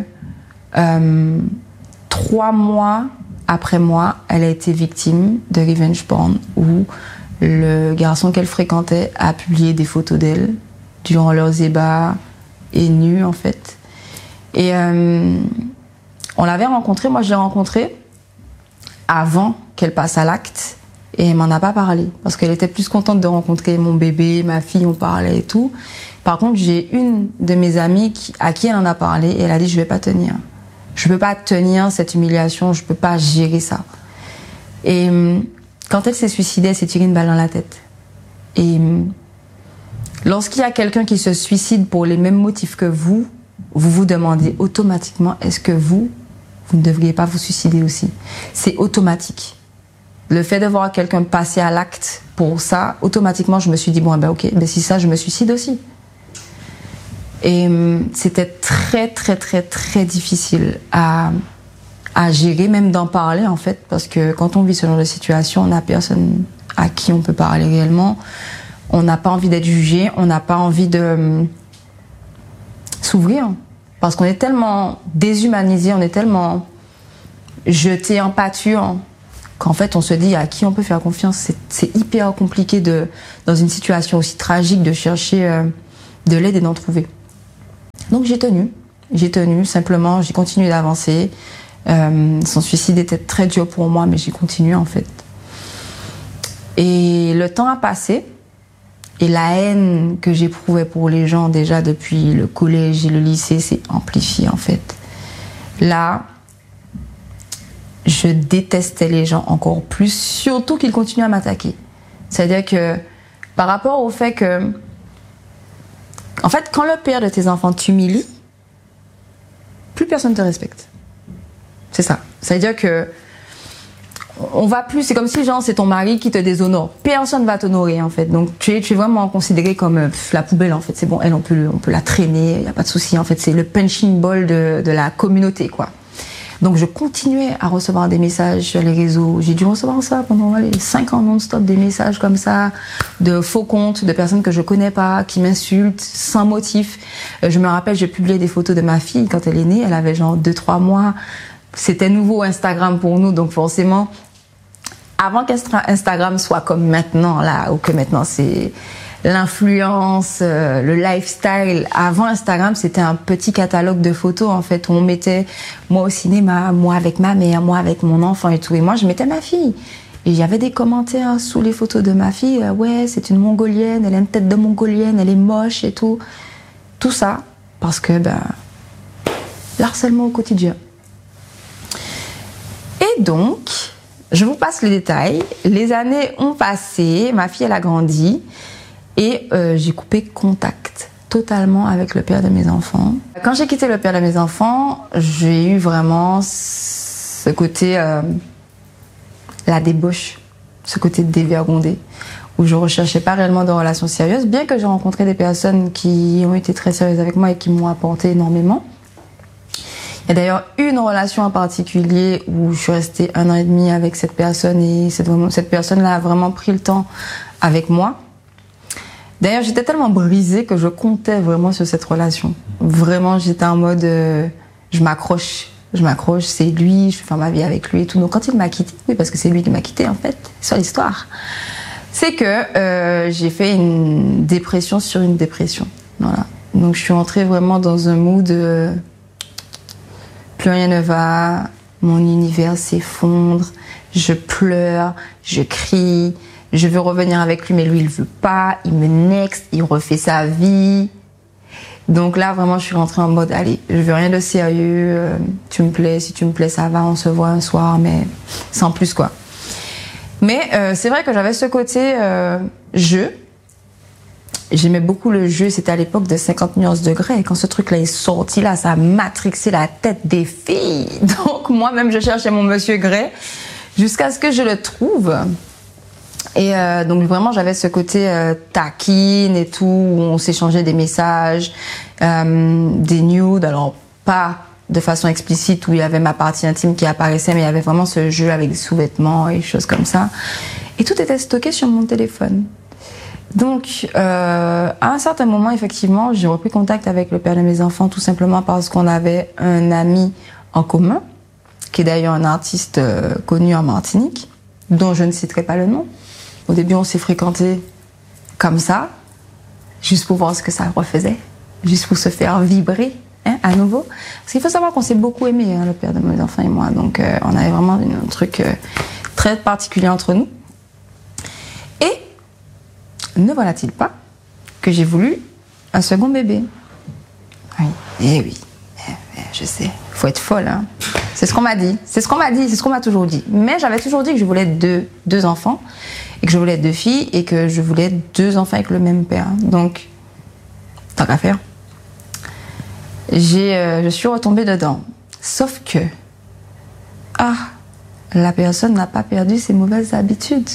[SPEAKER 1] 3 mois après moi, elle a été victime de revenge porn où le garçon qu'elle fréquentait a publié des photos d'elle durant leurs ébats et nue en fait. Et on l'avait rencontrée, moi je l'ai rencontrée avant qu'elle passe à l'acte. Et elle m'en a pas parlé, parce qu'elle était plus contente de rencontrer mon bébé, ma fille, on parlait et tout. Par contre, j'ai une de mes amies à qui elle en a parlé, et elle a dit, je vais pas tenir. Je peux pas tenir cette humiliation, je peux pas gérer ça. Et quand elle s'est suicidée, elle s'est tirée une balle dans la tête. Et lorsqu'il y a quelqu'un qui se suicide pour les mêmes motifs que vous vous demandez automatiquement, est-ce que vous ne devriez pas vous suicider aussi? C'est automatique. Le fait de voir quelqu'un passer à l'acte pour ça, automatiquement, je me suis dit, bon, ben ok, ben si ça, je me suicide aussi. Et c'était très, très, très, très difficile à gérer, même d'en parler, en fait, parce que quand on vit ce genre de situation, on n'a personne à qui on peut parler réellement. On n'a pas envie d'être jugé, on n'a pas envie de s'ouvrir, parce qu'on est tellement déshumanisé, on est tellement jeté en pâture qu'en fait on se dit à qui on peut faire confiance. C'est hyper compliqué dans une situation aussi tragique de chercher de l'aide et d'en trouver. Donc j'ai tenu simplement, j'ai continué d'avancer. Son suicide était très dur pour moi, mais j'ai continué en fait. Et le temps a passé et la haine que j'éprouvais pour les gens déjà depuis le collège et le lycée s'est amplifiée en fait. Là, je détestais les gens encore plus, surtout qu'ils continuent à m'attaquer. C'est-à-dire que par rapport au fait que, en fait, quand le père de tes enfants t'humilie, plus personne ne te respecte. C'est ça. C'est-à-dire que on va plus, c'est comme si genre c'est ton mari qui te déshonore. Personne va t'honorer en fait. Donc tu es vraiment considéré comme la poubelle en fait. C'est bon, elle on peut la traîner, il y a pas de souci en fait. C'est le punching ball de la communauté quoi. Donc je continuais à recevoir des messages sur les réseaux. J'ai dû recevoir ça pendant 5 ans non-stop, des messages comme ça, de faux comptes, de personnes que je connais pas, qui m'insultent sans motif. Je me rappelle, j'ai publié des photos de ma fille quand elle est née. Elle avait genre 2-3 mois. C'était nouveau Instagram pour nous, donc forcément, avant qu'Instagram soit comme maintenant, là, ou que maintenant c'est l'influence, le lifestyle. Avant Instagram, c'était un petit catalogue de photos, en fait, où on mettait moi au cinéma, moi avec ma mère, moi avec mon enfant et tout. Et moi, je mettais ma fille. Et il y avait des commentaires sous les photos de ma fille. Ouais, c'est une mongolienne, elle a une tête de mongolienne, elle est moche et tout. Tout ça, parce que, l'harcèlement au quotidien. Et donc, je vous passe les détails. Les années ont passé, ma fille, elle a grandi. Et j'ai coupé contact totalement avec le père de mes enfants. Quand j'ai quitté le père de mes enfants, j'ai eu vraiment ce côté, la débauche, ce côté dévergondé, où je recherchais pas réellement de relations sérieuses, bien que j'ai rencontré des personnes qui ont été très sérieuses avec moi et qui m'ont apporté énormément. Il y a d'ailleurs une relation en particulier où je suis restée 1 an et demi avec cette personne et cette personne-là a vraiment pris le temps avec moi. D'ailleurs, j'étais tellement brisée que je comptais vraiment sur cette relation. Vraiment, j'étais en mode, je m'accroche, c'est lui, je vais faire ma vie avec lui et tout. Donc quand il m'a quitté, oui, parce que c'est lui qui m'a quitté en fait, sur l'histoire, c'est que j'ai fait une dépression sur une dépression. Voilà. Donc je suis entrée vraiment dans un mood, plus rien ne va, mon univers s'effondre, je pleure, je crie. Je veux revenir avec lui, mais lui, il veut pas. Il me next, il refait sa vie. Donc là, vraiment, je suis rentrée en mode, allez, je veux rien de sérieux. Tu me plais, si tu me plais, ça va, on se voit un soir, mais sans plus, quoi. Mais c'est vrai que j'avais ce côté jeu. J'aimais beaucoup le jeu. C'était à l'époque de 50 nuances de Grey. Et quand ce truc-là est sorti, là, ça a matrixé la tête des filles. Donc moi-même, je cherchais mon monsieur Grey jusqu'à ce que je le trouve. Et donc vraiment j'avais ce côté taquine et tout, où on s'échangeait des messages, des nudes, alors pas de façon explicite où il y avait ma partie intime qui apparaissait, mais il y avait vraiment ce jeu avec des sous-vêtements et choses comme ça. Et tout était stocké sur mon téléphone. Donc à un certain moment, effectivement, j'ai repris contact avec le père de mes enfants tout simplement parce qu'on avait un ami en commun, qui est d'ailleurs un artiste connu en Martinique, dont je ne citerai pas le nom. Au début, on s'est fréquentés comme ça, juste pour voir ce que ça refaisait, juste pour se faire vibrer à nouveau. Parce qu'il faut savoir qu'on s'est beaucoup aimé, le père de mes enfants et moi. Donc, on avait vraiment un truc très particulier entre nous. Et ne voilà-t-il pas que j'ai voulu un second bébé. Oui, eh oui, je sais, faut être folle, hein. C'est ce qu'on m'a dit, c'est ce qu'on m'a toujours dit. Mais j'avais toujours dit que je voulais deux enfants, et que je voulais 2 filles, et que je voulais 2 enfants avec le même père. Donc, tant qu'à faire, je suis retombée dedans. Sauf que, la personne n'a pas perdu ses mauvaises habitudes.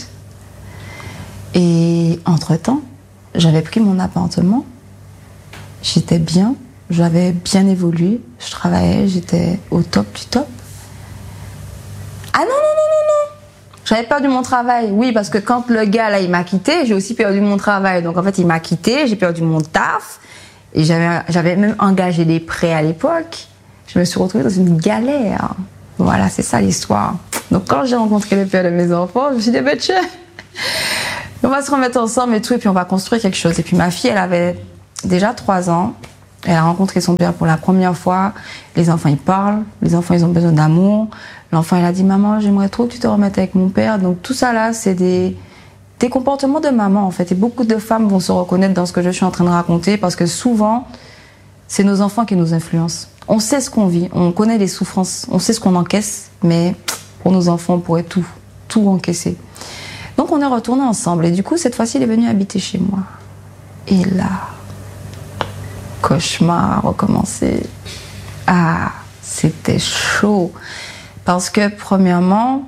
[SPEAKER 1] Et entre-temps, j'avais pris mon appartement, j'étais bien, j'avais bien évolué, je travaillais, j'étais au top du top. Ah non. J'avais perdu mon travail, oui, parce que quand le gars là il m'a quitté, j'ai aussi perdu mon travail. Donc en fait il m'a quitté, j'ai perdu mon taf, et j'avais même engagé des prêts à l'époque. Je me suis retrouvée dans une galère. Voilà, c'est ça l'histoire. Donc quand j'ai rencontré le père de mes enfants, je me suis dit, ben tiens, on va se remettre ensemble et tout, et puis on va construire quelque chose. Et puis ma fille, elle avait déjà 3 ans. Elle a rencontré son père pour la première fois. Les enfants, ils parlent. Les enfants, ils ont besoin d'amour. L'enfant, il a dit, maman, j'aimerais trop que tu te remettes avec mon père. Donc tout ça là, c'est des comportements de maman en fait. Et beaucoup de femmes vont se reconnaître dans ce que je suis en train de raconter parce que souvent, c'est nos enfants qui nous influencent. On sait ce qu'on vit, on connaît les souffrances, on sait ce qu'on encaisse, mais pour nos enfants, on pourrait tout encaisser. Donc on est retournés ensemble et du coup, cette fois-ci, il est venu habiter chez moi. Et là, cauchemar a recommencé. Ah, c'était chaud. Parce que premièrement,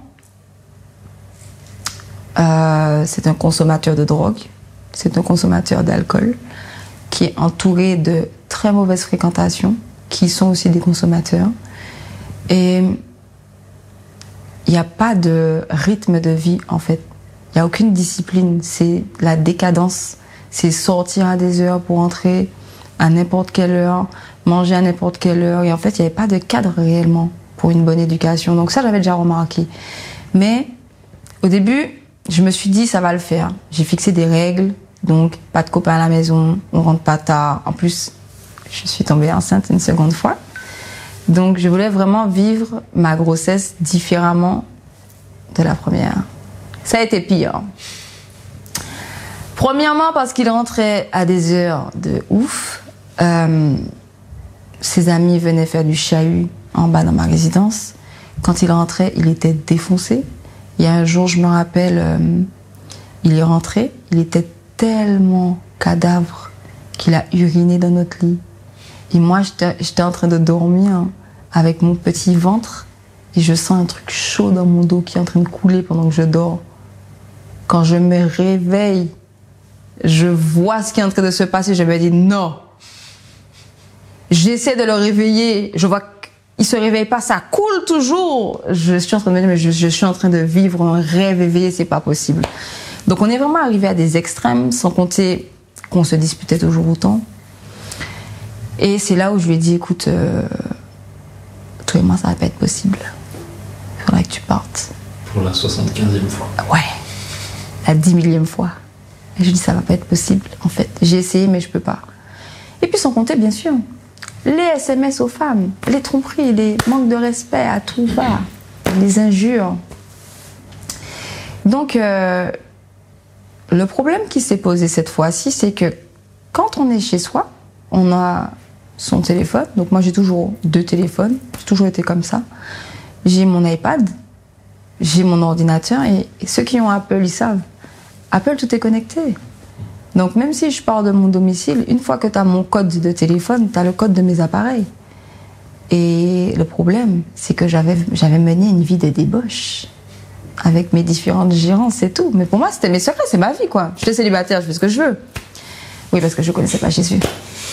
[SPEAKER 1] c'est un consommateur de drogue, c'est un consommateur d'alcool qui est entouré de très mauvaises fréquentations, qui sont aussi des consommateurs. Et il n'y a pas de rythme de vie en fait. Il n'y a aucune discipline, c'est la décadence. C'est sortir à des heures pour entrer à n'importe quelle heure, manger à n'importe quelle heure. Et en fait, il n'y avait pas de cadre réellement pour une bonne éducation. Donc ça, j'avais déjà remarqué. Mais au début, je me suis dit, ça va le faire. J'ai fixé des règles. Donc, pas de copains à la maison, on rentre pas tard. En plus, je suis tombée enceinte une seconde fois. Donc, je voulais vraiment vivre ma grossesse différemment de la première. Ça a été pire. Premièrement, parce qu'il rentrait à des heures de ouf. Ses amis venaient faire du chahut en bas dans ma résidence. Quand il rentrait, il était défoncé. Il y a un jour, je me rappelle, il est rentré, il était tellement cadavre qu'il a uriné dans notre lit. Et moi, j'étais en train de dormir avec mon petit ventre et je sens un truc chaud dans mon dos qui est en train de couler pendant que je dors. Quand je me réveille, je vois ce qui est en train de se passer, je me dis non. J'essaie de le réveiller, je vois qu'il se réveille pas, ça coule toujours. Je suis en train de me dire, mais je suis en train de vivre un rêve éveillé, c'est pas possible. Donc on est vraiment arrivé à des extrêmes, sans compter qu'on se disputait toujours autant. Et c'est là où je lui ai dit, écoute, toi et moi, ça va pas être possible. Il faudrait que tu partes.
[SPEAKER 2] Pour la 75e fois.
[SPEAKER 1] Ouais, la 10 000e fois. Et je lui ai dit, ça va pas être possible, en fait. J'ai essayé, mais je peux pas. Et puis sans compter, bien sûr, les SMS aux femmes, les tromperies, les manques de respect à tout va, les injures. Donc, le problème qui s'est posé cette fois-ci, c'est que quand on est chez soi, on a son téléphone. Donc moi, j'ai toujours 2 téléphones. J'ai toujours été comme ça. J'ai mon iPad, j'ai mon ordinateur et ceux qui ont Apple, ils savent. Apple, tout est connecté. Donc même si je pars de mon domicile, une fois que tu as mon code de téléphone, tu as le code de mes appareils. Et le problème, c'est que j'avais mené une vie de débauche avec mes différentes gérances, c'est tout. Mais pour moi, c'était mes secrets, c'est ma vie, quoi. Je suis célibataire, je fais ce que je veux. Oui, parce que je ne connaissais pas Jésus.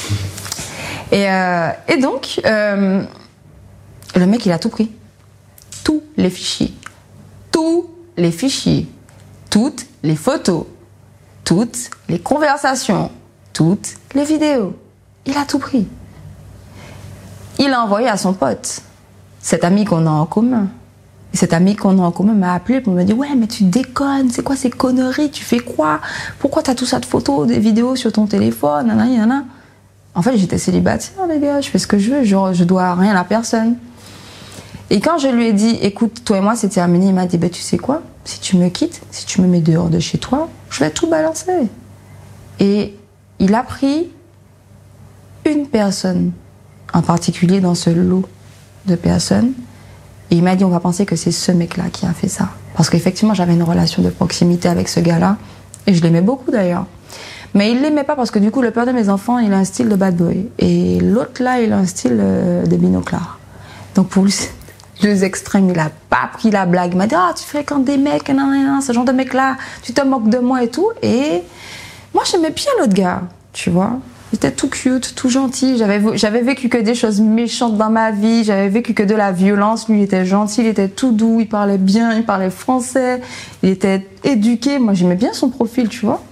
[SPEAKER 1] Et donc, le mec, il a tout pris. Tous les fichiers. Tous les fichiers. Toutes les photos. Toutes les conversations. Toutes les vidéos. Il a tout pris. Il a envoyé à son pote, cet ami qu'on a en commun. Et cet ami qu'on a en commun m'a appelé pour me dire « Ouais, mais tu déconnes, c'est quoi ces conneries? Tu fais quoi? Pourquoi t'as tout ça de photos, des vidéos sur ton téléphone? Nanana. » En fait, j'étais célibataire, les gars, je fais ce que je veux, je dois rien à personne. Et quand je lui ai dit « Écoute, toi et moi, c'est terminé », il m'a dit « Tu sais quoi? Si tu me quittes, si tu me mets dehors de chez toi, je vais tout balancer. » Et il a pris une personne en particulier dans ce lot de personnes. Et il m'a dit, on va penser que c'est ce mec-là qui a fait ça. Parce qu'effectivement, j'avais une relation de proximité avec ce gars-là. Et je l'aimais beaucoup d'ailleurs. Mais il l'aimait pas parce que du coup, le père de mes enfants, il a un style de bad boy. Et l'autre là, il a un style de binoclard. Donc pour lui, c'est 2 extrêmes. Il a pas pris la blague. Il m'a dit, tu fréquentes des mecs, ce genre de mec-là, tu te moques de moi et tout. Et moi, j'aimais bien l'autre gars, tu vois. Il était tout cute, tout gentil. J'avais vécu que des choses méchantes dans ma vie. J'avais vécu que de la violence. Lui, il était gentil, il était tout doux, il parlait bien, il parlait français. Il était éduqué. Moi, j'aimais bien son profil, tu vois.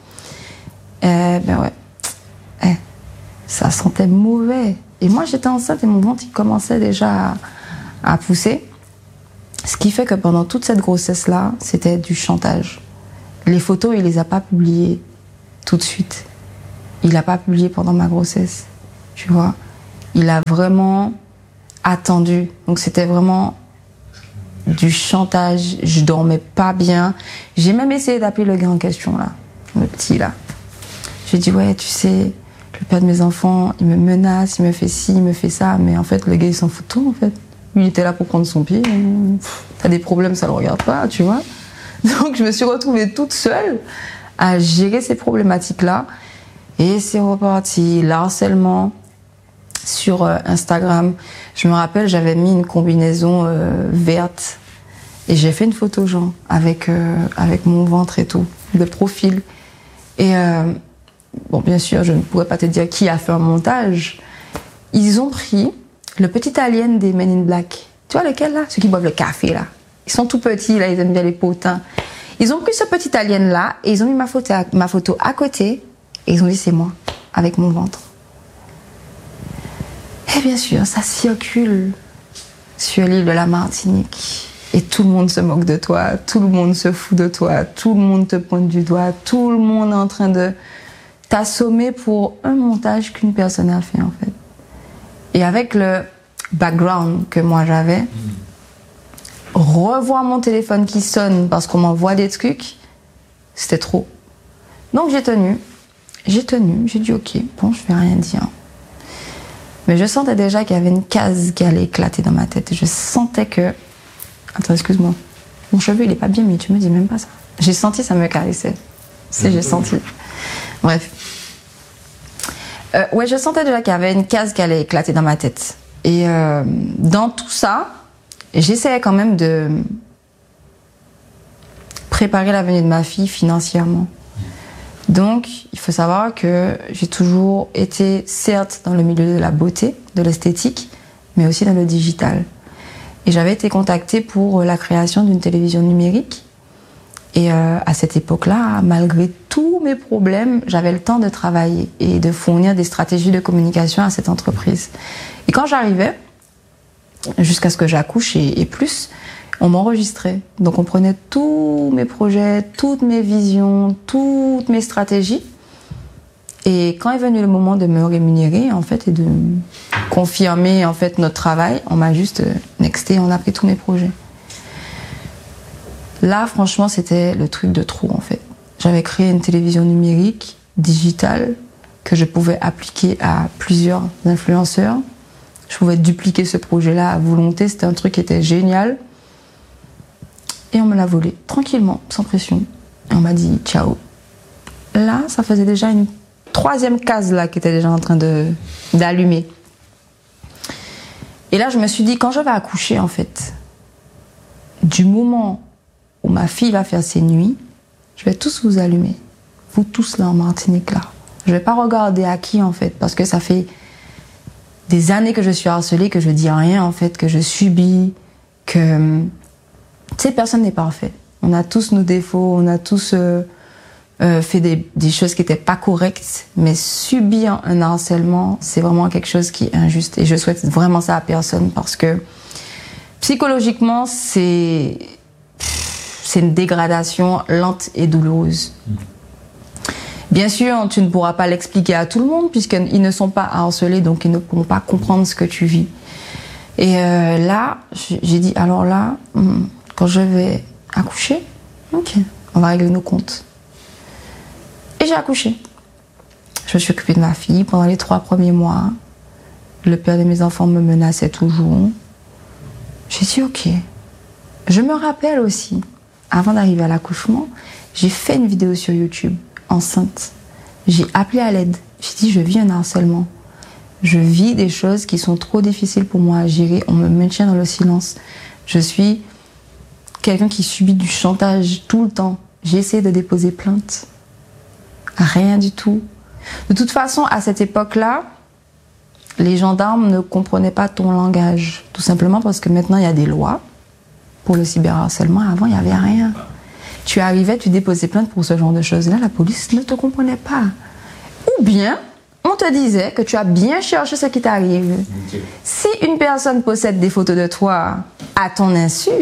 [SPEAKER 1] Ça sentait mauvais. Et moi, j'étais enceinte et mon ventre, il commençait déjà à pousser. Ce qui fait que pendant toute cette grossesse-là, c'était du chantage. Les photos, il les a pas publiées tout de suite. Il n'a pas publié pendant ma grossesse, tu vois. Il a vraiment attendu. Donc c'était vraiment du chantage. Je dormais pas bien. J'ai même essayé d'appeler le gars en question, là, le petit, là. J'ai dit, ouais, tu sais, le père de mes enfants, il me menace, il me fait ci, il me fait ça. Mais en fait, le gars, il s'en fout de tout, en fait. Lui, il était là pour prendre son pied. T'as des problèmes, ça le regarde pas, tu vois. Donc, je me suis retrouvée toute seule à gérer ces problématiques-là. Et c'est reparti. L'harcèlement sur Instagram. Je me rappelle, j'avais mis une combinaison verte. Et j'ai fait une photo, genre, avec mon ventre et tout, de profil. Et bon, bien sûr, je ne pourrais pas te dire qui a fait un montage. Ils ont pris le petit alien des Men in Black. Tu vois lequel, là? Ceux qui boivent le café, là. Ils sont tout petits, là, ils aiment bien les potins. Ils ont pris ce petit alien-là et ils ont mis ma photo à côté et ils ont dit c'est moi, avec mon ventre. Et bien sûr, ça circule sur l'île de la Martinique. Et tout le monde se moque de toi, tout le monde se fout de toi, tout le monde te pointe du doigt, tout le monde est en train de t'assommer pour un montage qu'une personne a fait, en fait. Et avec le background que moi j'avais, revoir mon téléphone qui sonne parce qu'on m'envoie des trucs, c'était trop. Donc j'ai tenu, j'ai dit ok, bon, je vais rien dire. Mais je sentais déjà qu'il y avait une case qui allait éclater dans ma tête. Je sentais que... Attends, excuse-moi. Mon cheveu, il est pas bien, mais tu me dis même pas ça. J'ai senti, ça me caressait. J'ai senti. Bref. Ouais, je sentais déjà qu'il y avait une case qui allait éclater dans ma tête. Et dans tout ça, j'essayais quand même de préparer l'avenir de ma fille financièrement. Donc, il faut savoir que j'ai toujours été, certes, dans le milieu de la beauté, de l'esthétique, mais aussi dans le digital. Et j'avais été contactée pour la création d'une télévision numérique. Et à cette époque-là, malgré tous mes problèmes, j'avais le temps de travailler et de fournir des stratégies de communication à cette entreprise. Et quand j'arrivais, jusqu'à ce que j'accouche et plus, on m'enregistrait. Donc on prenait tous mes projets, toutes mes visions, toutes mes stratégies. Et quand est venu le moment de me rémunérer, en fait, et de confirmer, en fait, notre travail, on m'a juste nexté, on a pris tous mes projets. Là, franchement, c'était le truc de trop, en fait. J'avais créé une télévision numérique, digitale, que je pouvais appliquer à plusieurs influenceurs. Je pouvais dupliquer ce projet-là à volonté. C'était un truc qui était génial. Et on me l'a volé, tranquillement, sans pression. Et on m'a dit ciao. Là, ça faisait déjà une troisième case là qui était déjà en train d'allumer. Et là, je me suis dit, quand je vais accoucher, en fait, du moment où ma fille va faire ses nuits, je vais tous vous allumer. Vous tous là en Martinique, là. Je vais pas regarder à qui, en fait, parce que ça fait des années que je suis harcelée, que je dis rien, en fait, que je subis, que... Tu sais, personne n'est parfait. On a tous nos défauts, on a tous fait des choses qui n'étaient pas correctes, mais subir un harcèlement, c'est vraiment quelque chose qui est injuste. Et je souhaite vraiment ça à personne parce que psychologiquement, c'est une dégradation lente et douloureuse. Bien sûr, tu ne pourras pas l'expliquer à tout le monde puisqu'ils ne sont pas harcelés, donc ils ne pourront pas comprendre ce que tu vis. Et là, j'ai dit, alors là... Quand je vais accoucher, ok, on va régler nos comptes. Et j'ai accouché. Je me suis occupée de ma fille pendant les 3 premiers mois. Le père de mes enfants me menaçait toujours. J'ai dit ok. Je me rappelle aussi, avant d'arriver à l'accouchement, j'ai fait une vidéo sur YouTube, enceinte. J'ai appelé à l'aide. J'ai dit je vis un harcèlement. Je vis des choses qui sont trop difficiles pour moi à gérer. On me maintient dans le silence. Je suis... quelqu'un qui subit du chantage tout le temps. J'ai essayé de déposer plainte. Rien du tout. De toute façon, à cette époque-là, les gendarmes ne comprenaient pas ton langage. Tout simplement parce que maintenant, il y a des lois pour le cyberharcèlement. Avant, il n'y avait rien. Tu arrivais, tu déposais plainte pour ce genre de choses-là. La police ne te comprenait pas. Ou bien, on te disait que tu as bien cherché ce qui t'arrive. Okay. Si une personne possède des photos de toi à ton insu,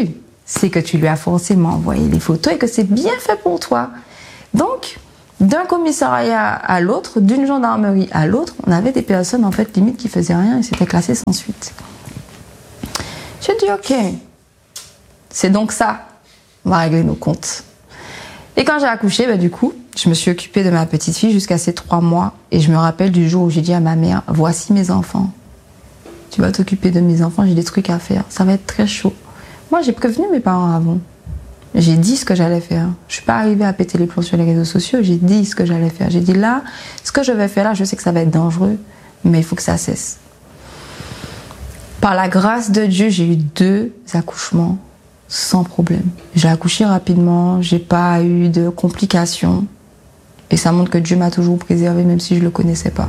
[SPEAKER 1] c'est que tu lui as forcément envoyé les photos et que c'est bien fait pour toi. Donc, d'un commissariat à l'autre, d'une gendarmerie à l'autre, on avait des personnes en fait limite qui faisaient rien et c'était classé sans suite. J'ai dit ok, c'est donc ça, on va régler nos comptes. Et quand j'ai accouché, du coup, je me suis occupée de ma petite fille jusqu'à ses 3 mois et je me rappelle du jour où j'ai dit à ma mère, voici mes enfants. Tu vas t'occuper de mes enfants, j'ai des trucs à faire, ça va être très chaud. Moi, j'ai prévenu mes parents avant. J'ai dit ce que j'allais faire. Je suis pas arrivée à péter les plombs sur les réseaux sociaux, j'ai dit ce que j'allais faire. J'ai dit là, ce que je vais faire là, je sais que ça va être dangereux, mais il faut que ça cesse. Par la grâce de Dieu, j'ai eu 2 accouchements sans problème. J'ai accouché rapidement, j'ai pas eu de complications. Et ça montre que Dieu m'a toujours préservée, même si je le connaissais pas.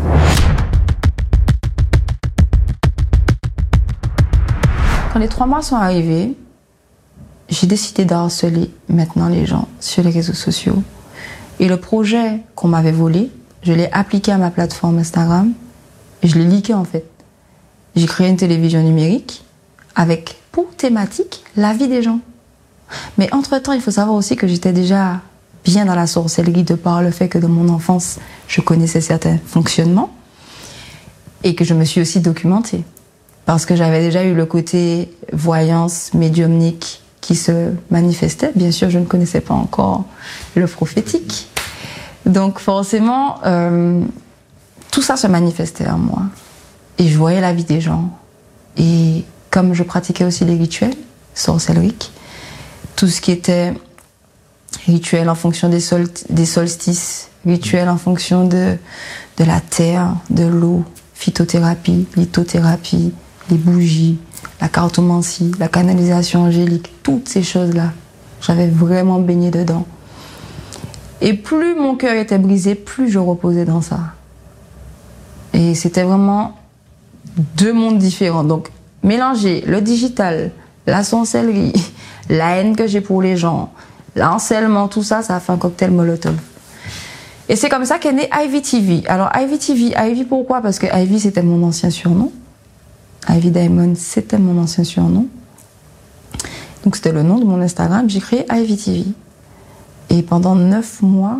[SPEAKER 1] Quand les 3 mois sont arrivés, j'ai décidé d'harceler maintenant les gens sur les réseaux sociaux. Et le projet qu'on m'avait volé, je l'ai appliqué à ma plateforme Instagram et je l'ai leaké en fait. J'ai créé une télévision numérique avec pour thématique la vie des gens. Mais entre-temps, il faut savoir aussi que j'étais déjà bien dans la sorcellerie de par le fait que dans mon enfance, je connaissais certains fonctionnements et que je me suis aussi documentée. Parce que j'avais déjà eu le côté voyance médiumnique qui se manifestait. Bien sûr, je ne connaissais pas encore le prophétique. Donc forcément, tout ça se manifestait en moi. Et je voyais la vie des gens. Et comme je pratiquais aussi les rituels sorcelleriques, tout ce qui était rituel en fonction des solstices, rituel en fonction de la terre, de l'eau, phytothérapie, lithothérapie, les bougies, la cartomancie, la canalisation angélique, toutes ces choses-là, j'avais vraiment baigné dedans. Et plus mon cœur était brisé, plus je reposais dans ça. Et c'était vraiment 2 mondes différents. Donc, mélanger le digital, la sorcellerie, la haine que j'ai pour les gens, l'harcèlement, tout ça, ça a fait un cocktail Molotov. Et c'est comme ça qu'est né Ivy TV. Alors, Ivy pourquoi? Parce que Ivy, c'était mon ancien surnom. Ivy Diamond, c'était mon ancien surnom. Donc, c'était le nom de mon Instagram. J'ai créé Ivy TV. Et pendant 9 mois,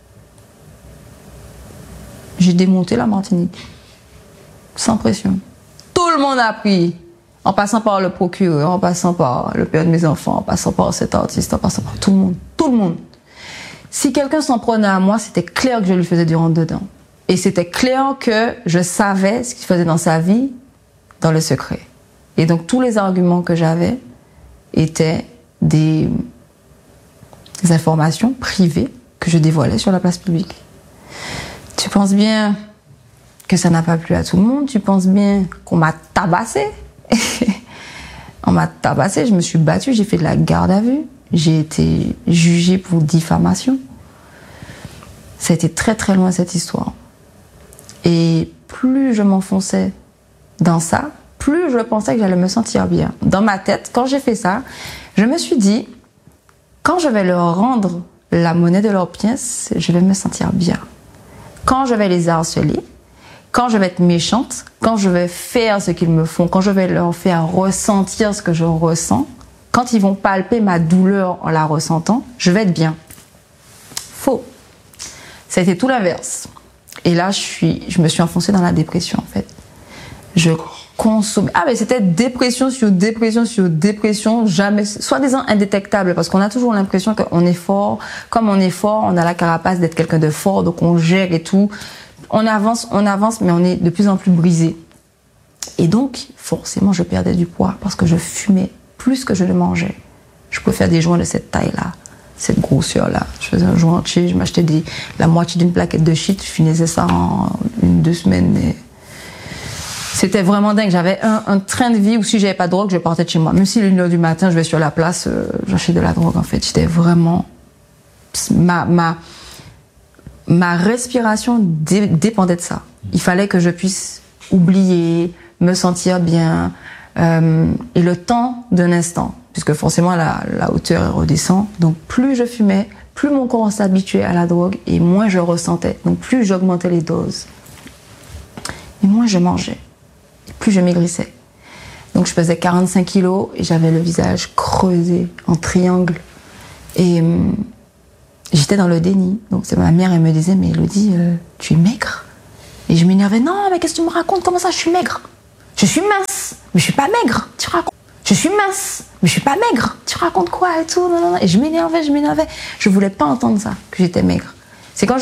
[SPEAKER 1] j'ai démonté la Martinique. Sans pression. Tout le monde a appris. En passant par le procureur, en passant par le père de mes enfants, en passant par cet artiste, en passant par tout le monde. Tout le monde. Si quelqu'un s'en prenait à moi, c'était clair que je lui faisais du rentre-dedans. Et c'était clair que je savais ce qu'il faisait dans sa vie, dans le secret. Et donc, tous les arguments que j'avais étaient des informations privées que je dévoilais sur la place publique. Tu penses bien que ça n'a pas plu à tout le monde? Tu penses bien qu'on m'a tabassé? On m'a tabassé, je me suis battue, j'ai fait de la garde à vue. J'ai été jugée pour diffamation. Ça a été très très loin cette histoire. Et plus je m'enfonçais dans ça, plus je pensais que j'allais me sentir bien. Dans ma tête, quand j'ai fait ça, je me suis dit, quand je vais leur rendre la monnaie de leurs pièces, je vais me sentir bien. Quand je vais les harceler, quand je vais être méchante, quand je vais faire ce qu'ils me font, quand je vais leur faire ressentir ce que je ressens, quand ils vont palper ma douleur en la ressentant, je vais être bien. Faux. Ça a été tout l'inverse. Et là, je me suis enfoncée dans la dépression, en fait. Je consommais. Ah, mais c'était dépression sur dépression sur dépression, jamais, soi-disant indétectable, parce qu'on a toujours l'impression qu'on est fort. Comme on est fort, on a la carapace d'être quelqu'un de fort, donc on gère et tout. On avance, mais on est de plus en plus brisé. Et donc, forcément, je perdais du poids parce que je fumais plus que je ne mangeais. Je pouvais faire des joints de cette taille-là, cette grosseur-là. Je faisais un joint entier, je m'achetais la moitié d'une plaquette de shit, je finissais ça en 1-2 semaines. Mais c'était vraiment dingue. J'avais un train de vie où si j'avais pas de drogue, je partais de chez moi. Même si 1h du matin, je vais sur la place, j'achète de la drogue, en fait. J'étais vraiment... Ma respiration dépendait de ça. Il fallait que je puisse oublier, me sentir bien, et le temps d'un instant, puisque forcément la hauteur redescend. Donc plus je fumais, plus mon corps s'habituait à la drogue et moins je ressentais. Donc plus j'augmentais les doses et moins je mangeais, et plus je maigrissais. Donc je pesais 45 kilos et j'avais le visage creusé en triangle. Et j'étais dans le déni. Donc c'est ma mère, elle me disait, mais Elodie, tu es maigre. Et je m'énervais, non, mais qu'est-ce que tu me racontes? Comment ça, je suis maigre? Je suis mince, mais je suis pas maigre. Tu racontes? Je suis mince, mais je suis pas maigre. Tu racontes quoi et tout? Non, non, non. Et je m'énervais. Je voulais pas entendre ça, que j'étais maigre. C'est quand